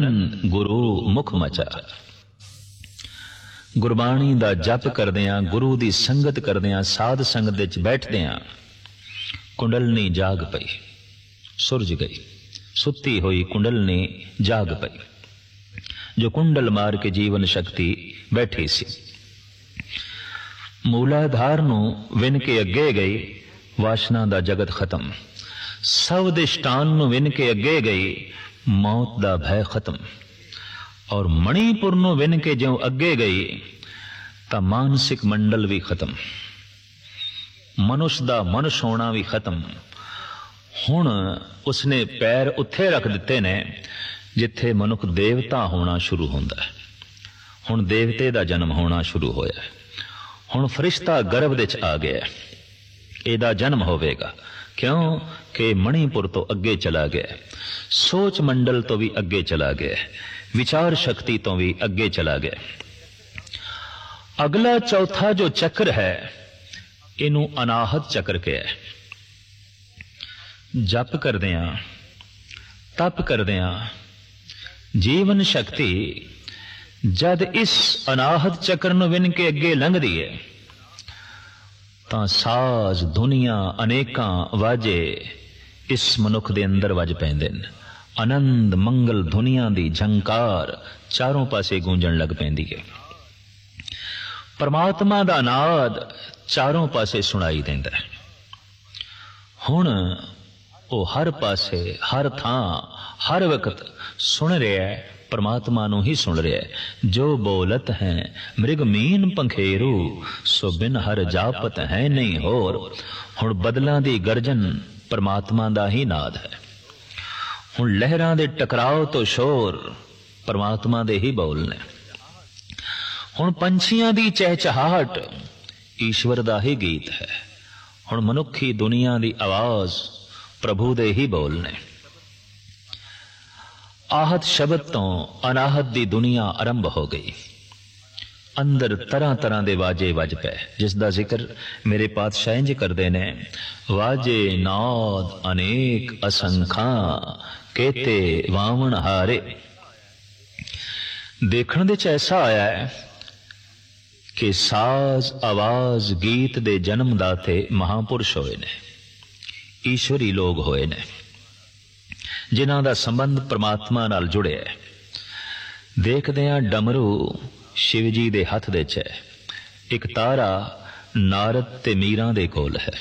बुलंद गुरु मुख मचा। गुरबाणी दा जप करदियां, गुरु दी संगत करदियां, साध संगत विच बैठदियां कुंडलनी जाग पई, सुरज गई। सुती हुई कुंडलनी जाग पई, जो कुंडल मार के जीवन शक्ति बैठी सी। मूलाधार नूं विन के अगे गई, वासना दा जगत खत्म। सवदिष्टान नूं विन के अगे गई, मौत दा भय खत्म। और मणिपुर नूं विन के ज्यों अगे गई तां मानसिक मंडल भी खत्म, मनुष्य दा मनुष्य होना भी खत्म। हुण उसने पैर उत्थे रख दिते ने जिथे मनुख देवता होना शुरू होंदा है। हुण देवते दा जन्म होना शुरू होया है। हुण फरिश्ता गर्भ दे च आ गया, एदा जन्म होवेगा। क्यों कि मणिपुर तो अगे चला गया, सोच मंडल तो भी अगे चला गया, विचार शक्ति तो भी अगे चला गया। अगला चौथा जो चक्र है, इनू अनाहत चक्र कहा है। जप करदियां, तप करदियां जीवन शक्ति जद इस अनाहत चक्र नूं विन के अगे लंघदी है तां साज दुनिया अनेकां वाजे इस मनुख दे अंदर वज पैंदे ने। आनंद मंगल दुनिया दी झंकार चारों पासे गूंजण लग पैंदी है। परमात्मा दा नाद चारों पासे सुनाई देंदा है। हुण वो हर पासे, हर थां, हर वक्त सुन रहा है, परमात्मा नूं ही सुन रहा है। जो बोलत है मृग मीन पंखेरू, सो बिन हर जापत है नहीं होर। हुण बदलां दी गर्जन परमात्मा दा ही नाद है। हुण लहरां दे टकराव तो शोर परमात्मा दे ही बोल ने। हुण पंछियां दी चहचहाट ईश्वर दा ही गीत है। हुण मनुखी दुनिया दी आवाज प्रभु दे ही बोल ने। आहत शब्द तो अनाहत दी दुनिया आरंभ हो गई। अंदर तरह तरह दे वाजे वज पे, जिसदा जिक्र मेरे पातशाह इंज करदे ने। वाजे नाद अनेक असंखा, केते वावण हारे। देखण दे च ऐसा आया है कि साज आवाज गीत दे जन्मदाते महापुरुष होए ने, ईश्वरी लोग होए ने, जिन्हां दा संबंध परमात्मा नाल जुड़े है। देखदे हां डमरू शिव जी दे हथ दे च है, एक तारा नारद ते मीरां दे कोल है।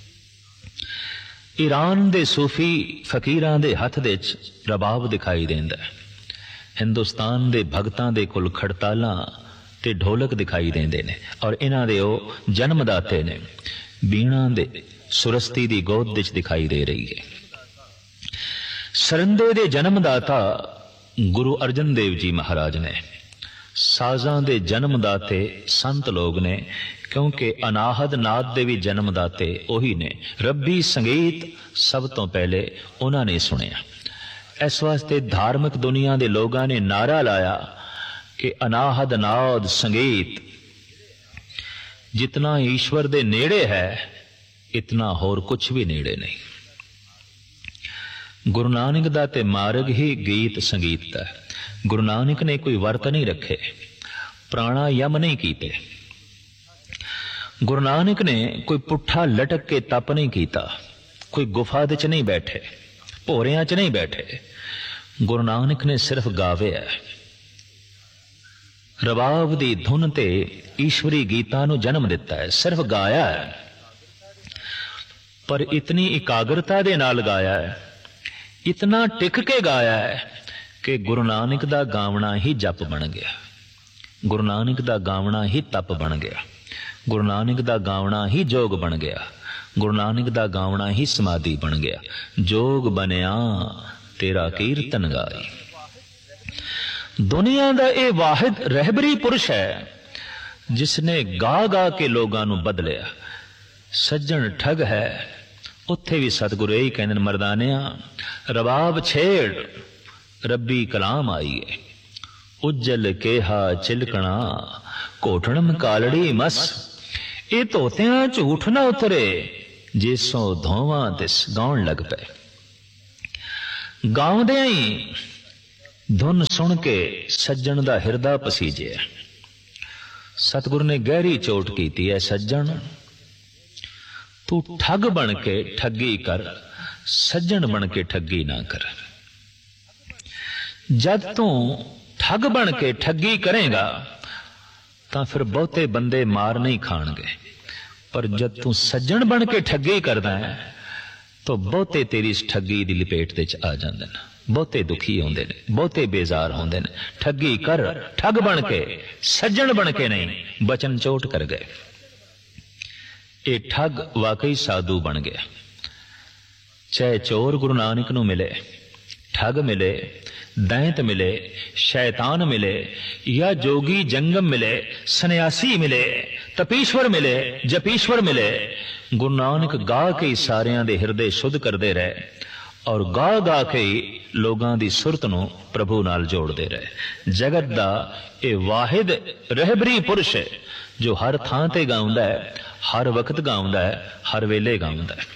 ईरान दे सूफी फकीरां दे हथ दे च रबाब दिखाई देंदा है। हिंदुस्तान दे भगतां दे कोल खड़तालां ते ढोलक दिखाई देंदे ने। और इन्हां दे ओ जन्मदाते ने। बीणा दे सुरस्ती दी गोद विच दिखाई दे रही है। सरंदे दे जन्मदाता गुरु अर्जन देव जी महाराज ने। साजां दे जन्मदाते संत लोग ने, क्योंकि अनाहद नाद दे भी जन्मदाते ओही ने। रब्बी संगीत सब तो पहले उन्होंने सुनिया। इस वास्ते धार्मिक दुनिया दे लोगां ने नारा लाया कि अनाहद नाद संगीत जितना ईश्वर दे नेड़े है, इतना होर कुछ भी नेड़े नहीं। गुरु नानक दा ते मार्ग ही गीत संगीत दा है। गुरु नानक ने कोई वर्त नहीं रखे, प्राणायाम नहीं कीते। गुरु नानक ने कोई पुट्ठा लटक के तप नहीं कीता, कोई गुफा दे च नहीं बैठे, भोरियां च नहीं बैठे। गुरु नानक ने सिर्फ गावे है। रबाब दी धुन ते ईश्वरी गीतां नूं जन्म दिता है, सिर्फ गाया है। पर इतनी एकाग्रता दे नाल गाया है, इतना टिक के गाया है कि गुरु नानक दा गावना ही जप बन गया। गुरु नानक दा गावना ही तप बन गया। गुरु नानक दा गावना ही जोग बन गया। गुरु नानक दा गावना ही समाधि बन गया। जोग बनया तेरा कीर्तन गाई। दुनिया दा ये वाहिद रहबरी पुरुष है जिसने गा गा के लोगां नूं बदलिया। सज्जन ठग है, उत्थे भी सतगुरु यही कहंदे मरदानिया, रबाब छेड़ रब्बी कलाम आई है। उज्जल केहा चिलकना कोठणम कालड़ी मस। ये तोतियां झूठ ना उतरे, जिसों धोवां तिस गाउण लग पे। गाउंदे ही धुन सुन के सज्जन दा हिरदा पसीजे। सतगुरु ने गहरी चोट की है, सज्जन तू ठग बन के ठगी कर, सज्जन बन के ठगी ना कर। जब तू ठग बन के ठगी करेगा तो फिर बहुते बंदे मार नहीं खाणगे, पर जब तू सज्जन बन के ठगी करदा है तो बहुते तेरी इस ठगी दी लपेट दे आ जांदे ने, बहुते दुखी होंदे ने, बहुते बेजार होंदे ने। ठगी कर, ठग बन के, सज्जन बन के नहीं। बचन चोट कर गए। ये ठग वाकई साधु बन गया। चाहे चोर गुरु नानक नू मिले, ठग मिले, दैंत मिले, शैतान मिले, या जोगी जंगम मिले, सन्यासी मिले, तपीश्वर मिले, जपीश्वर मिले, गुरु नानक गा के सारियां दे हिरदे शुद्ध करते रहे और गा गा के लोगों की सुरत नू प्रभु नाल जोड़ते रहे। जगत दा ये वाहिद रहबरी पुरुष है जो हर थां ते गाउंदा है, हर वक्त गाउंदा है, हर वेले गाउंदा है।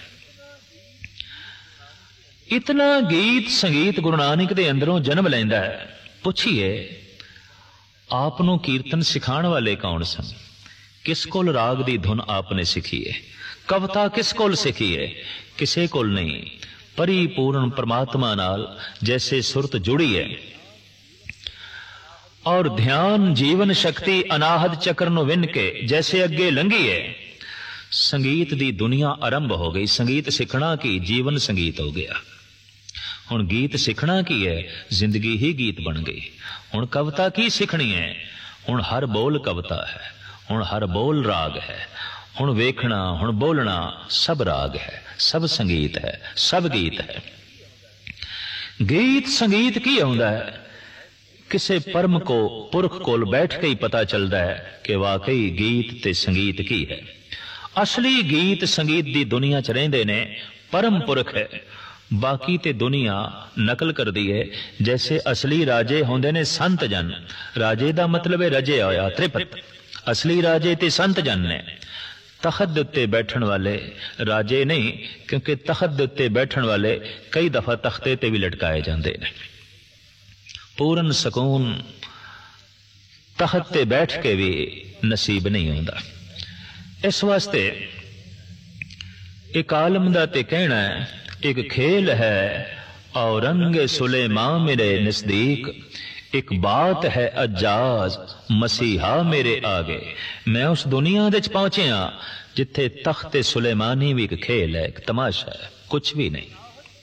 इतना गीत संगीत गुरु नानक दे अंदरों जन्म लैंदा है। पुछिए आप नू कीर्तन सिखाण वाले कौन सन? किस कोल राग दी धुन आपने सीखी है? कविता किस कोल सीखी है? किसे कोल नहीं। परिपूर्ण परमात्मा नाल जैसे सुरत जुड़ी है और ध्यान जीवन शक्ति अनाहद चक्र नू विन के जैसे अगे लंघी है, संगीत दी दुनिया आरंभ हो गई। संगीत सीखना की जीवन संगीत हो गया। हुण गीत सीखना की है, जिंदगी ही गीत बन गई। हुण कविता की सीखनी है, हुण हर बोल कविता है, हुण हर बोल राग है, हुण वेखना हुण बोलना सब राग है, सब संगीत है, सब गीत है। गीत संगीत की आउंदा है? किसे परम को पुरख कोल बैठ के ही पता चलता है कि वाकई गीत ते संगीत की है। असली गीत संगीत दी दुनिया च रहिंदे ने परम पुरख है, बाकी ते दुनिया नकल कर दी है। जैसे असली राजे होंदे ने संत जन, राजे दा मतलब है रजे होया त्रिपत। असली राजे ते संत जन ने। तखत दे उत्ते बैठण वाले राजे नहीं, क्योंकि तखत दे उत्ते बैठण वाले कई दफा तख्ते ते भी लटकाए जाते हैं। पूर्ण सकून तखत ते बैठ के भी नसीब नहीं होता। इस वास्ते एक आलम दा ते कहना है, एक खेल है औरंग सुलेमान मेरे नजदीक, एक बात है अजाज मसीहा मेरे आगे। मैं उस दुनिया दे पहुंचे हाँ जिथे तख्ते सुलेमानी भी एक खेल है, एक तमाशा है, कुछ भी नहीं।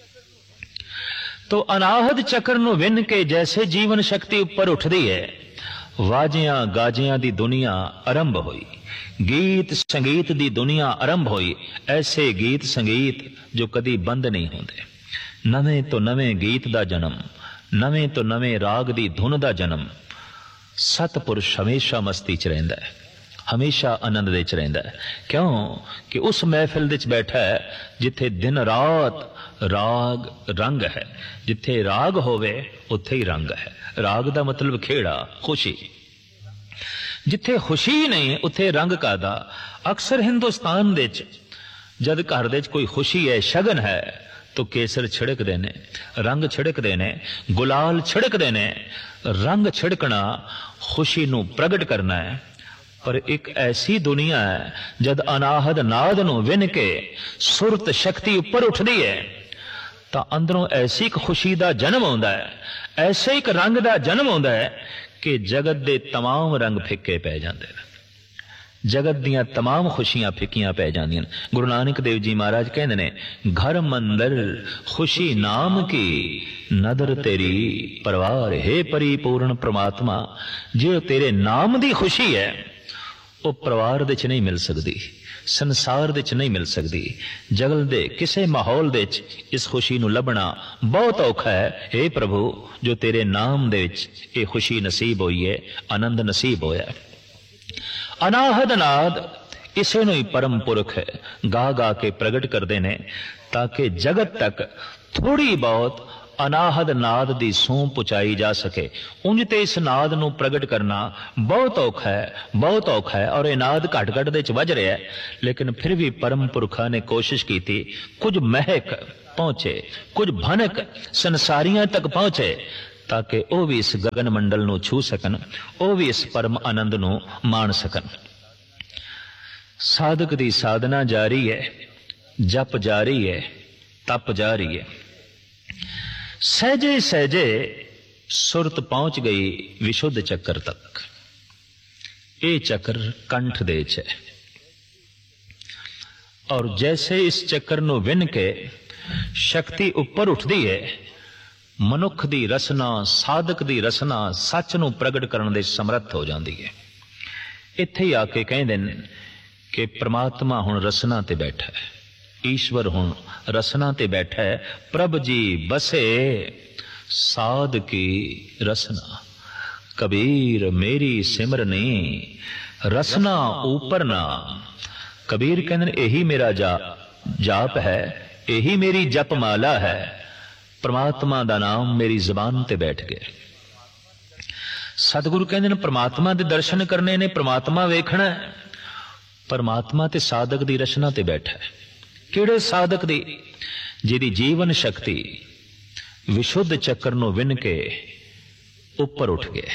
तो अनाहद चक्र नू विन के जैसे जीवन शक्ति ऊपर उठदी है, वाजियां गाजियां दी दुनिया आरंभ हुई, गीत संगीत दी दुनिया आरंभ हुई। ऐसे गीत संगीत जो कदी बंद नहीं होंदे। नवे तो नवे गीत दा जन्म, नवे तो नवे राग दी धुन दा जन्म। सतपुरुष हमेशा मस्ती च रहिंदा है, हमेशा आनंद दे च रहिंदा है। क्यों कि उस महफिल दे च बैठा है जिथे दिन रात राग रंग है। जिथे राग होवे उत्थे ही रंग है। राग दा मतलब खेड़ा, खुशी। जिथे खुशी नहीं उत्थे रंग कादा। अक्सर हिंदुस्तान दे च जद घर दे च कोई खुशी है, शगन है, तो केसर छिड़क देने, रंग छिड़क देने, गुलाल छिड़क देने। रंग छिड़कना खुशी नू प्रगट करना है। पर एक ऐसी दुनिया है जद अनाहद नाद नू विन के सुरत शक्ति ऊपर उठदी है तो अंदरों ऐसी एक खुशी दा जन्म होंदा है, ऐसे एक रंग दा जन्म होंदा है कि जगत दे तमाम रंग फिक्के पै जांदे ने। जगत दियां तमाम खुशियां फिक्कियां पै जांदियां। गुरु नानक देव जी महाराज कहंदे ने, घर मंदर खुशी नाम की नदर तेरी परवार है परिपूर्ण परमात्मा। जो तेरे नाम दी खुशी है वो परिवार दे च नहीं मिल सकती, संसार दे च नहीं मिल सकती। जगल दे किसे माहौल दे च इस खुशी नू लभना बहुत औखा है। हे प्रभु, जो तेरे नाम दे विच ये खुशी नसीब हुई है, आनंद नसीब होया। अनाहद नाद इसे नू ही परम पुरख है गा गा के प्रगट करते ने, ताकि जगत तक थोड़ी बहुत अनाहद नाद दी सूह पहुंचाई जा सके। उंज ते इस नाद नू प्रगट करना बहुत औखा है, बहुत औखा है। और यह नाद घट घट दे च वज रहा है, लेकिन फिर भी परम पुरखा ने कोशिश की थी कुछ महक पहुंचे, कुछ भनक संसारियां तक पहुंचे, ताकि वह भी इस गगन मंडल नूं छू सकन, वह भी इस परम आनंद नूं माण सकन। साधक दी साधना जारी है, जप जारी है, तप जारी है। सहजे सहजे सुरत पहुंच गई विशुद्ध चक्कर तक। ये चक्र कंठ दे च है और जैसे इस चक्कर नूं विन के शक्ति उपर उठदी है, मनुख दी रसना, साधक दी रसना सच नूं प्रगट करन दे समर्थ हो जाती है। इत्थे ही आके कहंदे ने कि परमात्मा हुण रसना ते बैठा है, ईश्वर हुण रसना ते बैठा है। प्रभ जी बसे साध की रसना, कबीर मेरी सिमरनी रसना ऊपर ना। कबीर कहते यही मेरा जाप है, यही मेरी जप माला है। परमात्मा दा नाम मेरी जबान ते बैठ गया। सतगुरु कहते हैं परमात्मा दे दर्शन करने ने, परमात्मा वेखना है। परमात्मा ते साधक दी रचना ते बैठा है। किहड़े साधक दी? जिहदी जीवन शक्ति विशुद्ध चक्कर नूं विन के उपर उठ गया।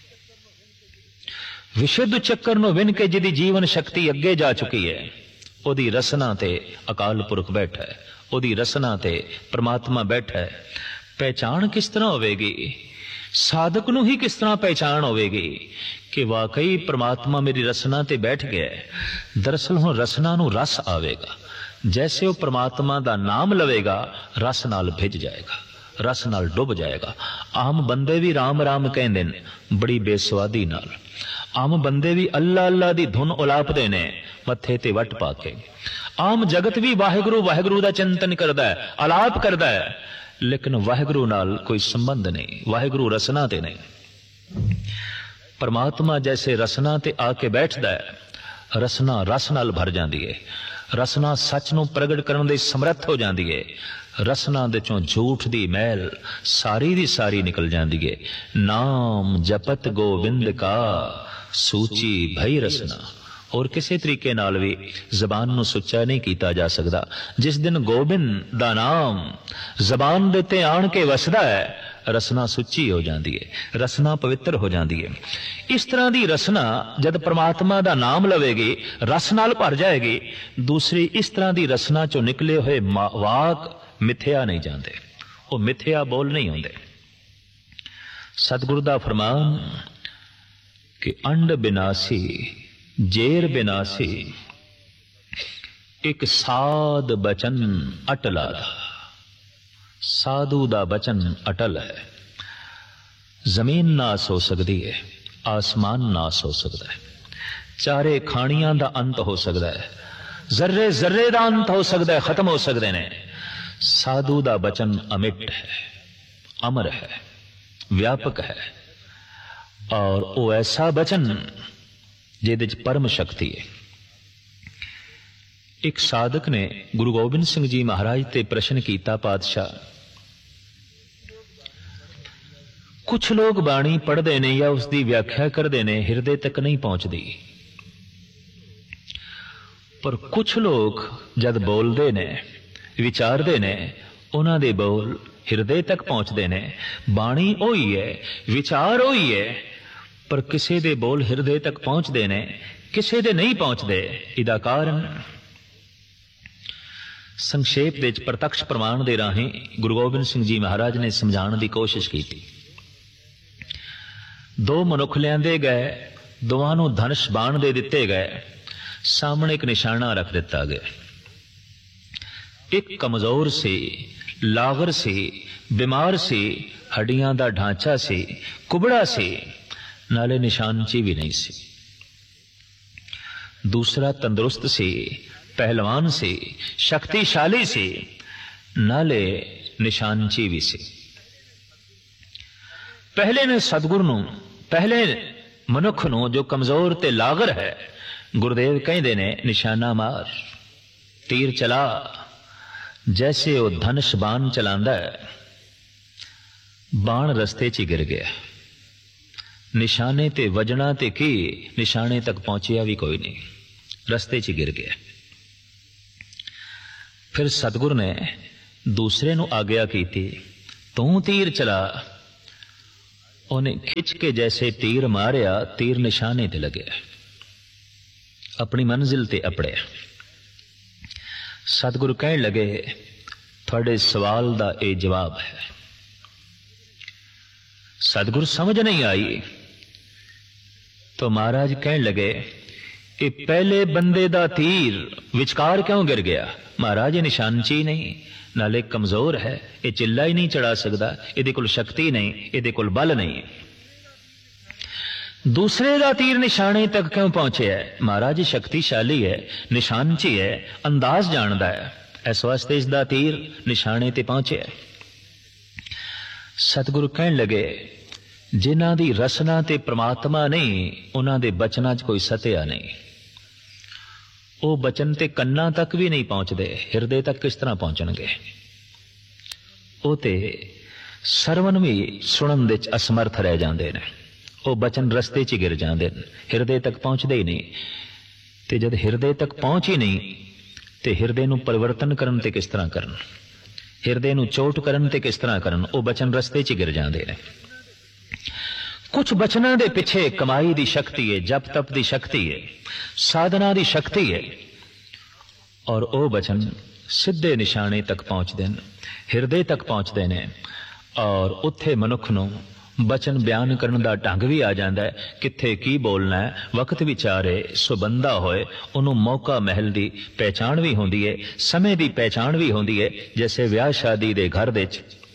विशुद्ध चक्कर नूं विन के जिहदी जीवन शक्ति अगे जा चुकी है, उहदी रसना ते अकाल पुरख बैठा है, उहदी रसना ते परमात्मा बैठा है। पहचान किस तरह होवेगी? साधक नूं ही किस तरह पहचान होवेगी कि वाकई परमात्मा मेरी रसना ते बैठ गया है। दरअसल हुण रसना नूं रस आवेगा। जैसे वो परमात्मा दा नाम लवेगा, रस नाल भिज जाएगा, रस नाल डुब जाएगा। आम बंदे भी राम राम कहंदे ने बड़ी बेसवादी नाल। आम बंदे भी अल्लाह अल्लाह दी धुन उलापदे ने मत्थे ते वट पा के। आम जगत भी वाहिगुरु वाहिगुरु दा चिंतन करदा है, अलाप करदा है, लेकिन वाहिगुरु नाल कोई संबंध नहीं, वाहिगुरु रसना ते नहीं। परमात्मा जैसे रसना ते आके बैठदा है, रसना रस नाल भर जाती है, रसना सच नूं प्रगट करन दे समर्थ हो जाती है। रसना दे चों झूठ दी मैल सारी दी सारी निकल जाती है। नाम जपत गोबिंद का सूची भई रसना। और किसी तरीके नाल भी जबान नूं सुच्चा नहीं कीता जा सकता। जिस दिन गोबिंद दा नाम जबान दे ते आण के वसदा है, रसना सुच्ची हो जाती है, रसना पवित्र हो जाती है। इस तरह की रसना जब परमात्मा दा नाम लवेगी, रस नाल भर जाएगी। दूसरी इस तरह की रसना चो निकले हुए वाक मिथ्या नहीं जाते, वो मिथ्या बोल नहीं होंदे। सतगुरु दा फरमान कि अंड बिनासी जेर बिनासी, एक साध बचन अटला। साधु दा बचन अटल है। जमीन नाश हो सकती है, आसमान नाश हो सकता है, चारे खानियां दा अंत हो सकता है, जर्रे जर्रे दा अंत हो सकता है, खत्म हो सकते हैं। साधु दा बचन अमिट है, अमर है, व्यापक है, और वो ऐसा बचन जिहदे च परम शक्ति है। एक साधक ने गुरु गोबिंद सिंह जी महाराज ते प्रश्न किया, पातशाह कुछ लोग बाणी पढ़ते ने या उसकी व्याख्या करते ने, हिरदे तक नहीं पहुंचती, पर कुछ लोग जद बोलते ने, विचारते ने, उन्हां दे बोल हिरदे तक पहुंचते ने। बाणी ओही है, विचार ओही है, पर किसी दे बोल हिरदे तक पहुंचते ने, किसी दे नहीं पहुंचते। इहदा कारण संक्षेप विच प्रत्यक्ष प्रमाण दे राहीं गुरु गोबिंद सिंह जी महाराज ने समझाने की कोशिश की थी। दो मनुख लियांदे गए, दोवां नूं धनुष बाण दे दिते गए, सामने एक निशाना रख दिता गया। एक कमजोर सी, लागर सी, बीमार सी, हड्डियां दा ढांचा सी, कुबड़ा सी, नाले निशानची भी नहीं सी। दूसरा तंदुरुस्त सी, पहलवान सी, शक्तिशाली सी, नाले निशानची भी सी। पहले ने सतगुरु नूं, पहले मनुख नूं जो कमजोर ते लागर है, गुरुदेव कहंदे ने निशाना मार, तीर चला। जैसे वो धनुष बाण चलांदा है, बाण रस्ते च गिर गया। निशाने ते वजना ते की, निशाने तक पहुंचिया भी कोई नहीं, रस्ते च गिर गया। फिर सतगुरु ने दूसरे नूं आग्या की थी, तू तीर चला। ਉਹਨੇ ਖਿੱਚ ਕੇ ਜੈਸੇ ਤੀਰ ਮਾਰਿਆ, ਤੀਰ ਨਿਸ਼ਾਨੇ ਤੇ ਲੱਗਿਆ, ਆਪਣੀ ਮੰਜ਼ਿਲ ਤੇ ਅਪੜਿਆ। ਸਤਿਗੁਰੂ ਕਹਿਣ ਲੱਗੇ, ਤੁਹਾਡੇ ਸਵਾਲ ਦਾ ਇਹ ਜਵਾਬ ਹੈ। सतगुरु समझ नहीं आई तो महाराज कहने लगे, ये पहले बंदे दा तीर विचकार क्यों गिर गया? महाराज ये निशानची नहीं, नाले कमजोर है, ये चिल्ला ही नहीं चढ़ा सकता, इहदे कोल शक्ति नहीं, इहदे कोल बल नहीं। दूसरे दा तीर निशाने तक क्यों पहुंचे है? महाराज शक्तिशाली है, निशानची है, अंदाज जानदा है, इस वास्ते इसदा तीर निशाने ते पहुंचे है। सतगुरु कहने लगे, जिन्हां दी रसना ते परमात्मा नहीं, उन्हां दे बचनां च कोई सत्या नहीं। वो बचन ते कन्नां तक भी नहीं पहुंचते, हिरदे तक किस तरह पहुंचणगे? वो ते सरवण भी सुणन दे असमर्थ रह जांदे ने, वो बचन रस्ते च गिर जांदे ने, हिरदे तक पहुंचते ही नहीं। ते जद हिरदे तक पहुंच ही नहीं ते हिरदे नूं परिवर्तन करन ते किस तरह करन, हिरदे नूं चोट करन ते किस तरह करन? वो बचन रस्ते च गिर जांदे ने। कुछ बचना दे पिछे कमाई दी शक्ति है, जप तप दी शक्ति है, साधना दी शक्ति है, और ओ बचन सीधे निशाने तक पहुंचते हैं, हिरदे तक पहुंचते हैं, और उत्थे मनुख नूं बचन बयान करन दा ढंग भी आ जाता है, कित्थे की बोलना है, वक्त विचारे सो बंदा होए, उन्होंने मौका महल की पहचान भी होंदी है, समय की पहचान भी होंदी है। जैसे ब्याह शादी दे घर दे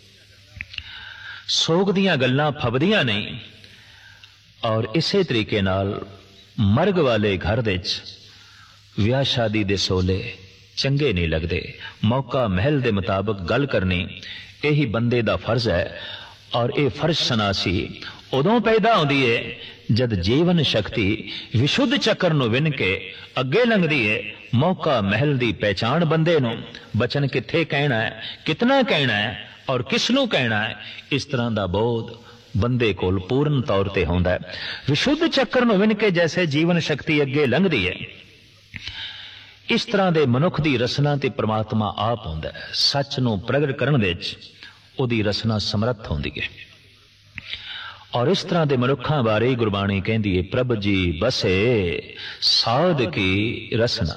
सोग दियां गल्लां फबदियां नहीं, और इसे तरीके नाल मरग वाले घर दे ब्याह शादी दे सोले चंगे नहीं लगते। मौका महल दे मुताबिक गल करनी यही बंदे दा फर्ज है, और ये फर्ज सनासी उदों पैदा होती है जद जीवन शक्ति विशुद्ध चक्कर नूं विन के अगे लंघदी है। मौका महल दी पहचान बंदे नूं बचन किथे कहना है, कितना कहना है, और किसनूं कहना है, इस तरह दा बोध बंदे कोल पूर्ण तौर ते होंदा है। विशुद्ध चक्कर नूं विन के जैसे जीवन शक्ति अगे लंघदी है, इस तरह दे मनुख दी रसना ते परमात्मा आप होंदा है। सच नूं प्रगट करन दे विच उहदी रसना समर्थ होंदी है। और इस तरह दे मनुखां बारे गुरबाणी कहंदी है, प्रभ जी बसे साध की रसना।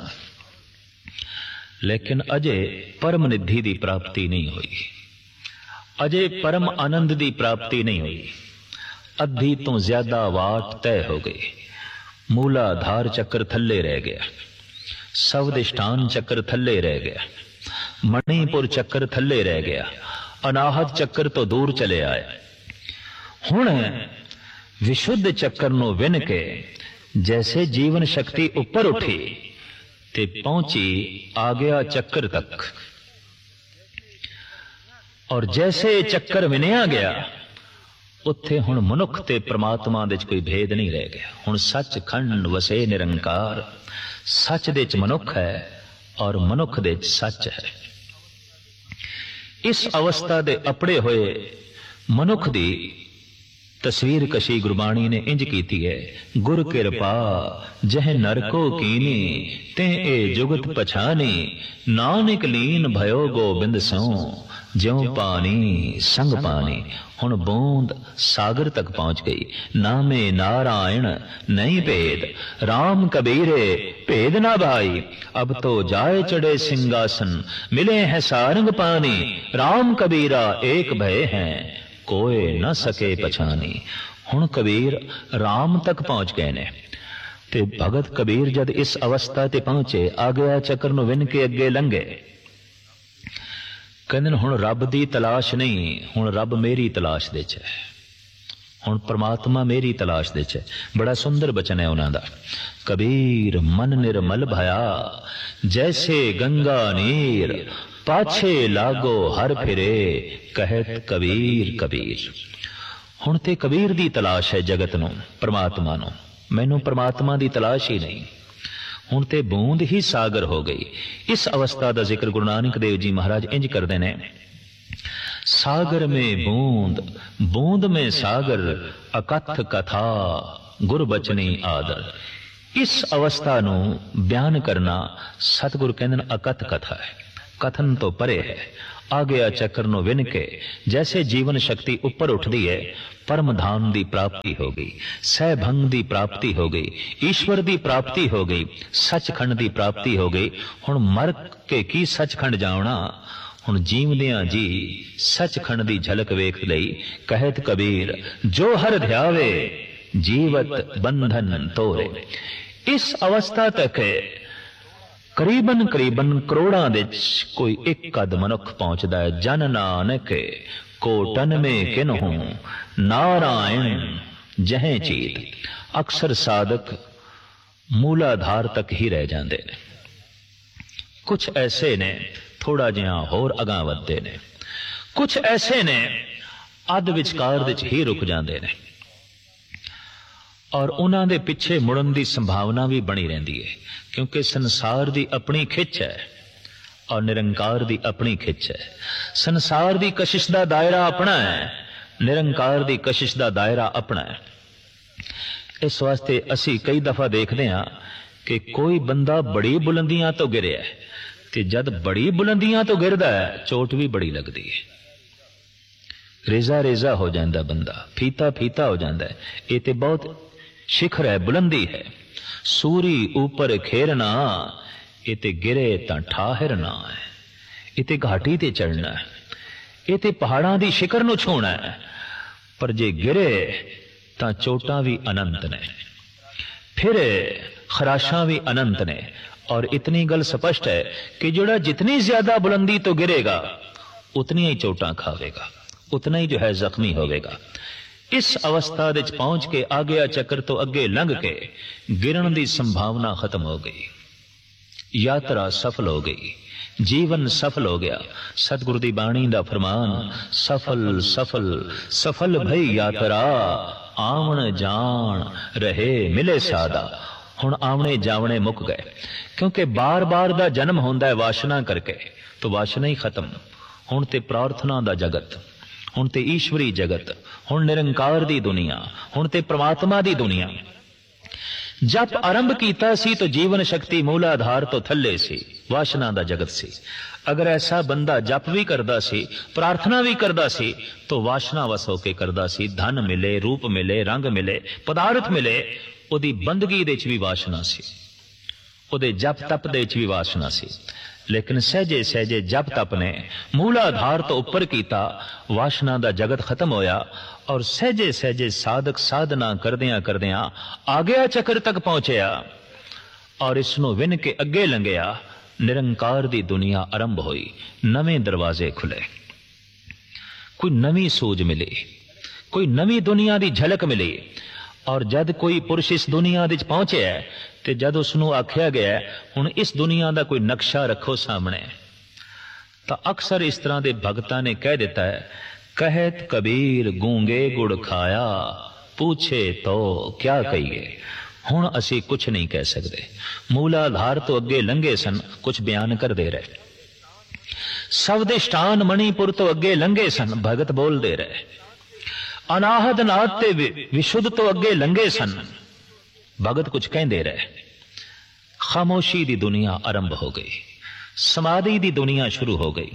लेकिन अजे परम निधि दी प्राप्ति नहीं हुई, अजे परम आनंद दी प्राप्ति नहीं हुई। अद्धी तो ज्यादा वाट तय हो गई, मूलाधार चक्र थल्ले रह गया, सवदिष्ठान चक्र थल्ले रह गया, मणिपुर चक्र थल्ले रह गया, अनाहत चक्र तो दूर चले आए। हुण विशुद्ध चक्कर नूं विन के जैसे जीवन शक्ति ऊपर उठी ते पहुंची आ गया चक्कर तक, और जैसे चक्कर विनिया गया उत्थे हुण मनुख ते परमात्मा दे कोई भेद नहीं रह गया। हुण सच खंड वसे निरंकार, सच दे च मनुख है और मनुख दे च सच है। इस अवस्था दे अपड़े हुए मनुख दी तस्वीर कशी गुरबाणी ने इंज कीती है, गुर कृपा जह नरको कीनी ते ए जुगत पछानी, नानक लीन भयो गोबिंद सो ज्यों पानी संग पानी। हुण बूंद सागर तक पहुंच गई, नामे नारायण नहीं भेद, राम कबीरे भेद ना भाई, अब तो जाए चढ़े सिंहासन, मिले हैं सारंग पानी, राम कबीरा एक भय हैं कोई न सके पछानी। हुण कबीर राम तक पहुंच गए ने, ते भगत कबीर जद इस अवस्था ते पहुंचे, आ गया चक्कर नूं विन के अगे लंघे। कहंदे हुण रब दी तलाश नहीं, हुण रब मेरी तलाश दे च है, हुण परमात्मा मेरी तलाश दे च है। बड़ा सुंदर बचन है उन्हां दा, कबीर मन निर्मल भया जैसे गंगा नीर, पाछे लागो हर फिरे कहत कबीर कबीर। हुण ते कबीर दी तलाश है जगत नूं, परमात्मा नूं। मैनूं परमात्मा दी तलाश ही नहीं, हुण ते बूंद ही सागर हो गई। इस अवस्था का जिक्र गुरु नानक देव जी महाराज इंज करते हैं, सागर में बूंद बूंद में सागर, अकथ कथा गुर बचनी आदर। इस अवस्था नूं बयान करना सतगुरु कहंदे ने अकथ कथा है, कथन तो परे है। आग्या चक्र नूं विन के जैसे जीवन शक्ति उपर उठदी है, परम धाम की प्राप्ति हो गई, सहभंग की प्राप्ति हो गई, ईश्वर की प्राप्ति हो गई, सचखंड की प्राप्ति हो गई। हुण मर के की सचखंड जावना, हुण जीवदियां जी सचखंड की झलक वेख लई। कहत कबीर जो हर ध्यावे जीवत बंधन तोरे। इस अवस्था तक करीबन करोड़ां दे कोई एक कद मनुख पहुंचदा है। जन नानक कोटन में किन्हूं नारायण जहें चीत। अक्सर साधक मूलाधार तक ही रह जाते ने, कुछ ऐसे ने थोड़ा जिहा होर अगां वधदे ने, कुछ ऐसे ने अध विचकार विच ही रुक जाते ने और उन्हां दे पिछे मुड़न की संभावना भी बनी रहिंदी है, क्योंकि संसार की अपनी खिच है और निरंकार की अपनी खिच है। संसार की कशिश का दायरा अपना है, निरंकार की कशिश का दायरा अपना है। इस वास्ते असी कई दफा देखते हैं कि कोई बंदा बड़ी बुलंदियां तो गिरे है, ते जद बड़ी बुलंदियां तो गिरदा है चोट भी बड़ी लगती है, रेजा रेजा हो जाता बंदा, फीता फीता हो जाता है। ये तो बहुत शिखर है, बुलंदी है। सूरी ऊपर खेरना, ये ते गिरे तां ठाहरना है। ये ते घाटी ते चढ़ना है, ये ते पहाड़ां दी शिखर नूं छूना है। पर जे गिरे तां चोटां भी अनंत ने, फिर खराशां भी अनंत ने। और इतनी गल स्पष्ट है कि जोड़ा जितनी ज्यादा बुलंदी तो गिरेगा उतनी ही चोटां खावेगा, उतना ही जो है जख्मी होवेगा। इस अवस्था विच पहुंच के आग्या चक्र तो अगे लंघ के गिरन की संभावना खत्म हो गई, यात्रा सफल हो गई, जीवन सफल हो गया। सतगुरु दी बाणी दा फरमान, सफल सफल सफल भई यात्रा, आवन जान रहे मिले सादा। हुण आवणे जावणे मुक गए, क्योंकि बार बार दा जन्म होंदा है वासना करके, तो वासना ही खत्म। हुण ते प्रार्थना दा जगत, हुण ते ईश्वरी जगत, हुण निरंकार दी दुनिया, हुण ते परमात्मा दी दुनिया। जप आरंभ कीता सी तो जीवन शक्ति मूलाधार तो थल्ले सी, वासना दा जगत सी। अगर ऐसा बंदा जप भी करदा सी, प्रार्थना भी करदा सी, तो वासना वस होके करदा सी। धन मिले, रूप मिले, रंग मिले, पदार्थ मिले, उहदी बंदगी दे च भी वासना सी, उहदे जप तप दे च भी वासना सी। लेकिन सहजे सहजे जप तप ने मूलाधार तो उपर कीता, वासना दा जगत खत्म होया और सहजे सहजे साधक साधना करदियां करदियां आग्या चक्र तक पहुंचया और इसनों विन के अगे लंघिया। निरंकार दी दुनिया आरंभ हुई, नवें दरवाजे खुले, कोई नवी सूझ मिली, कोई नवी दुनिया दी झलक मिली। और जद कोई पुरुष इस दुनिया विच पहुंचे ते जद उसनूं आख्या गया हुण इस दुनिया का कोई नक्शा रखो सामने, तो अक्सर इस तरह के भगतां ने कह दिता है, कहत कबीर गूंगे गुड़ खाया, पूछे तो क्या कहिए। हुण असी कुछ नहीं कह सकते, मूलाधार तो अगे लंघे सन, कुछ बयान कर दे रहे। सवदिष्टान मणिपुर तो अगे लंघे सन, भगत बोल दे रहे। अनाहद नाथ ते विशुद्ध तो अगे लंघे सन, भगत कुछ कह दे रहे। खामोशी दी दुनिया आरंभ हो गई, समाधि दी दुनिया शुरू हो गई।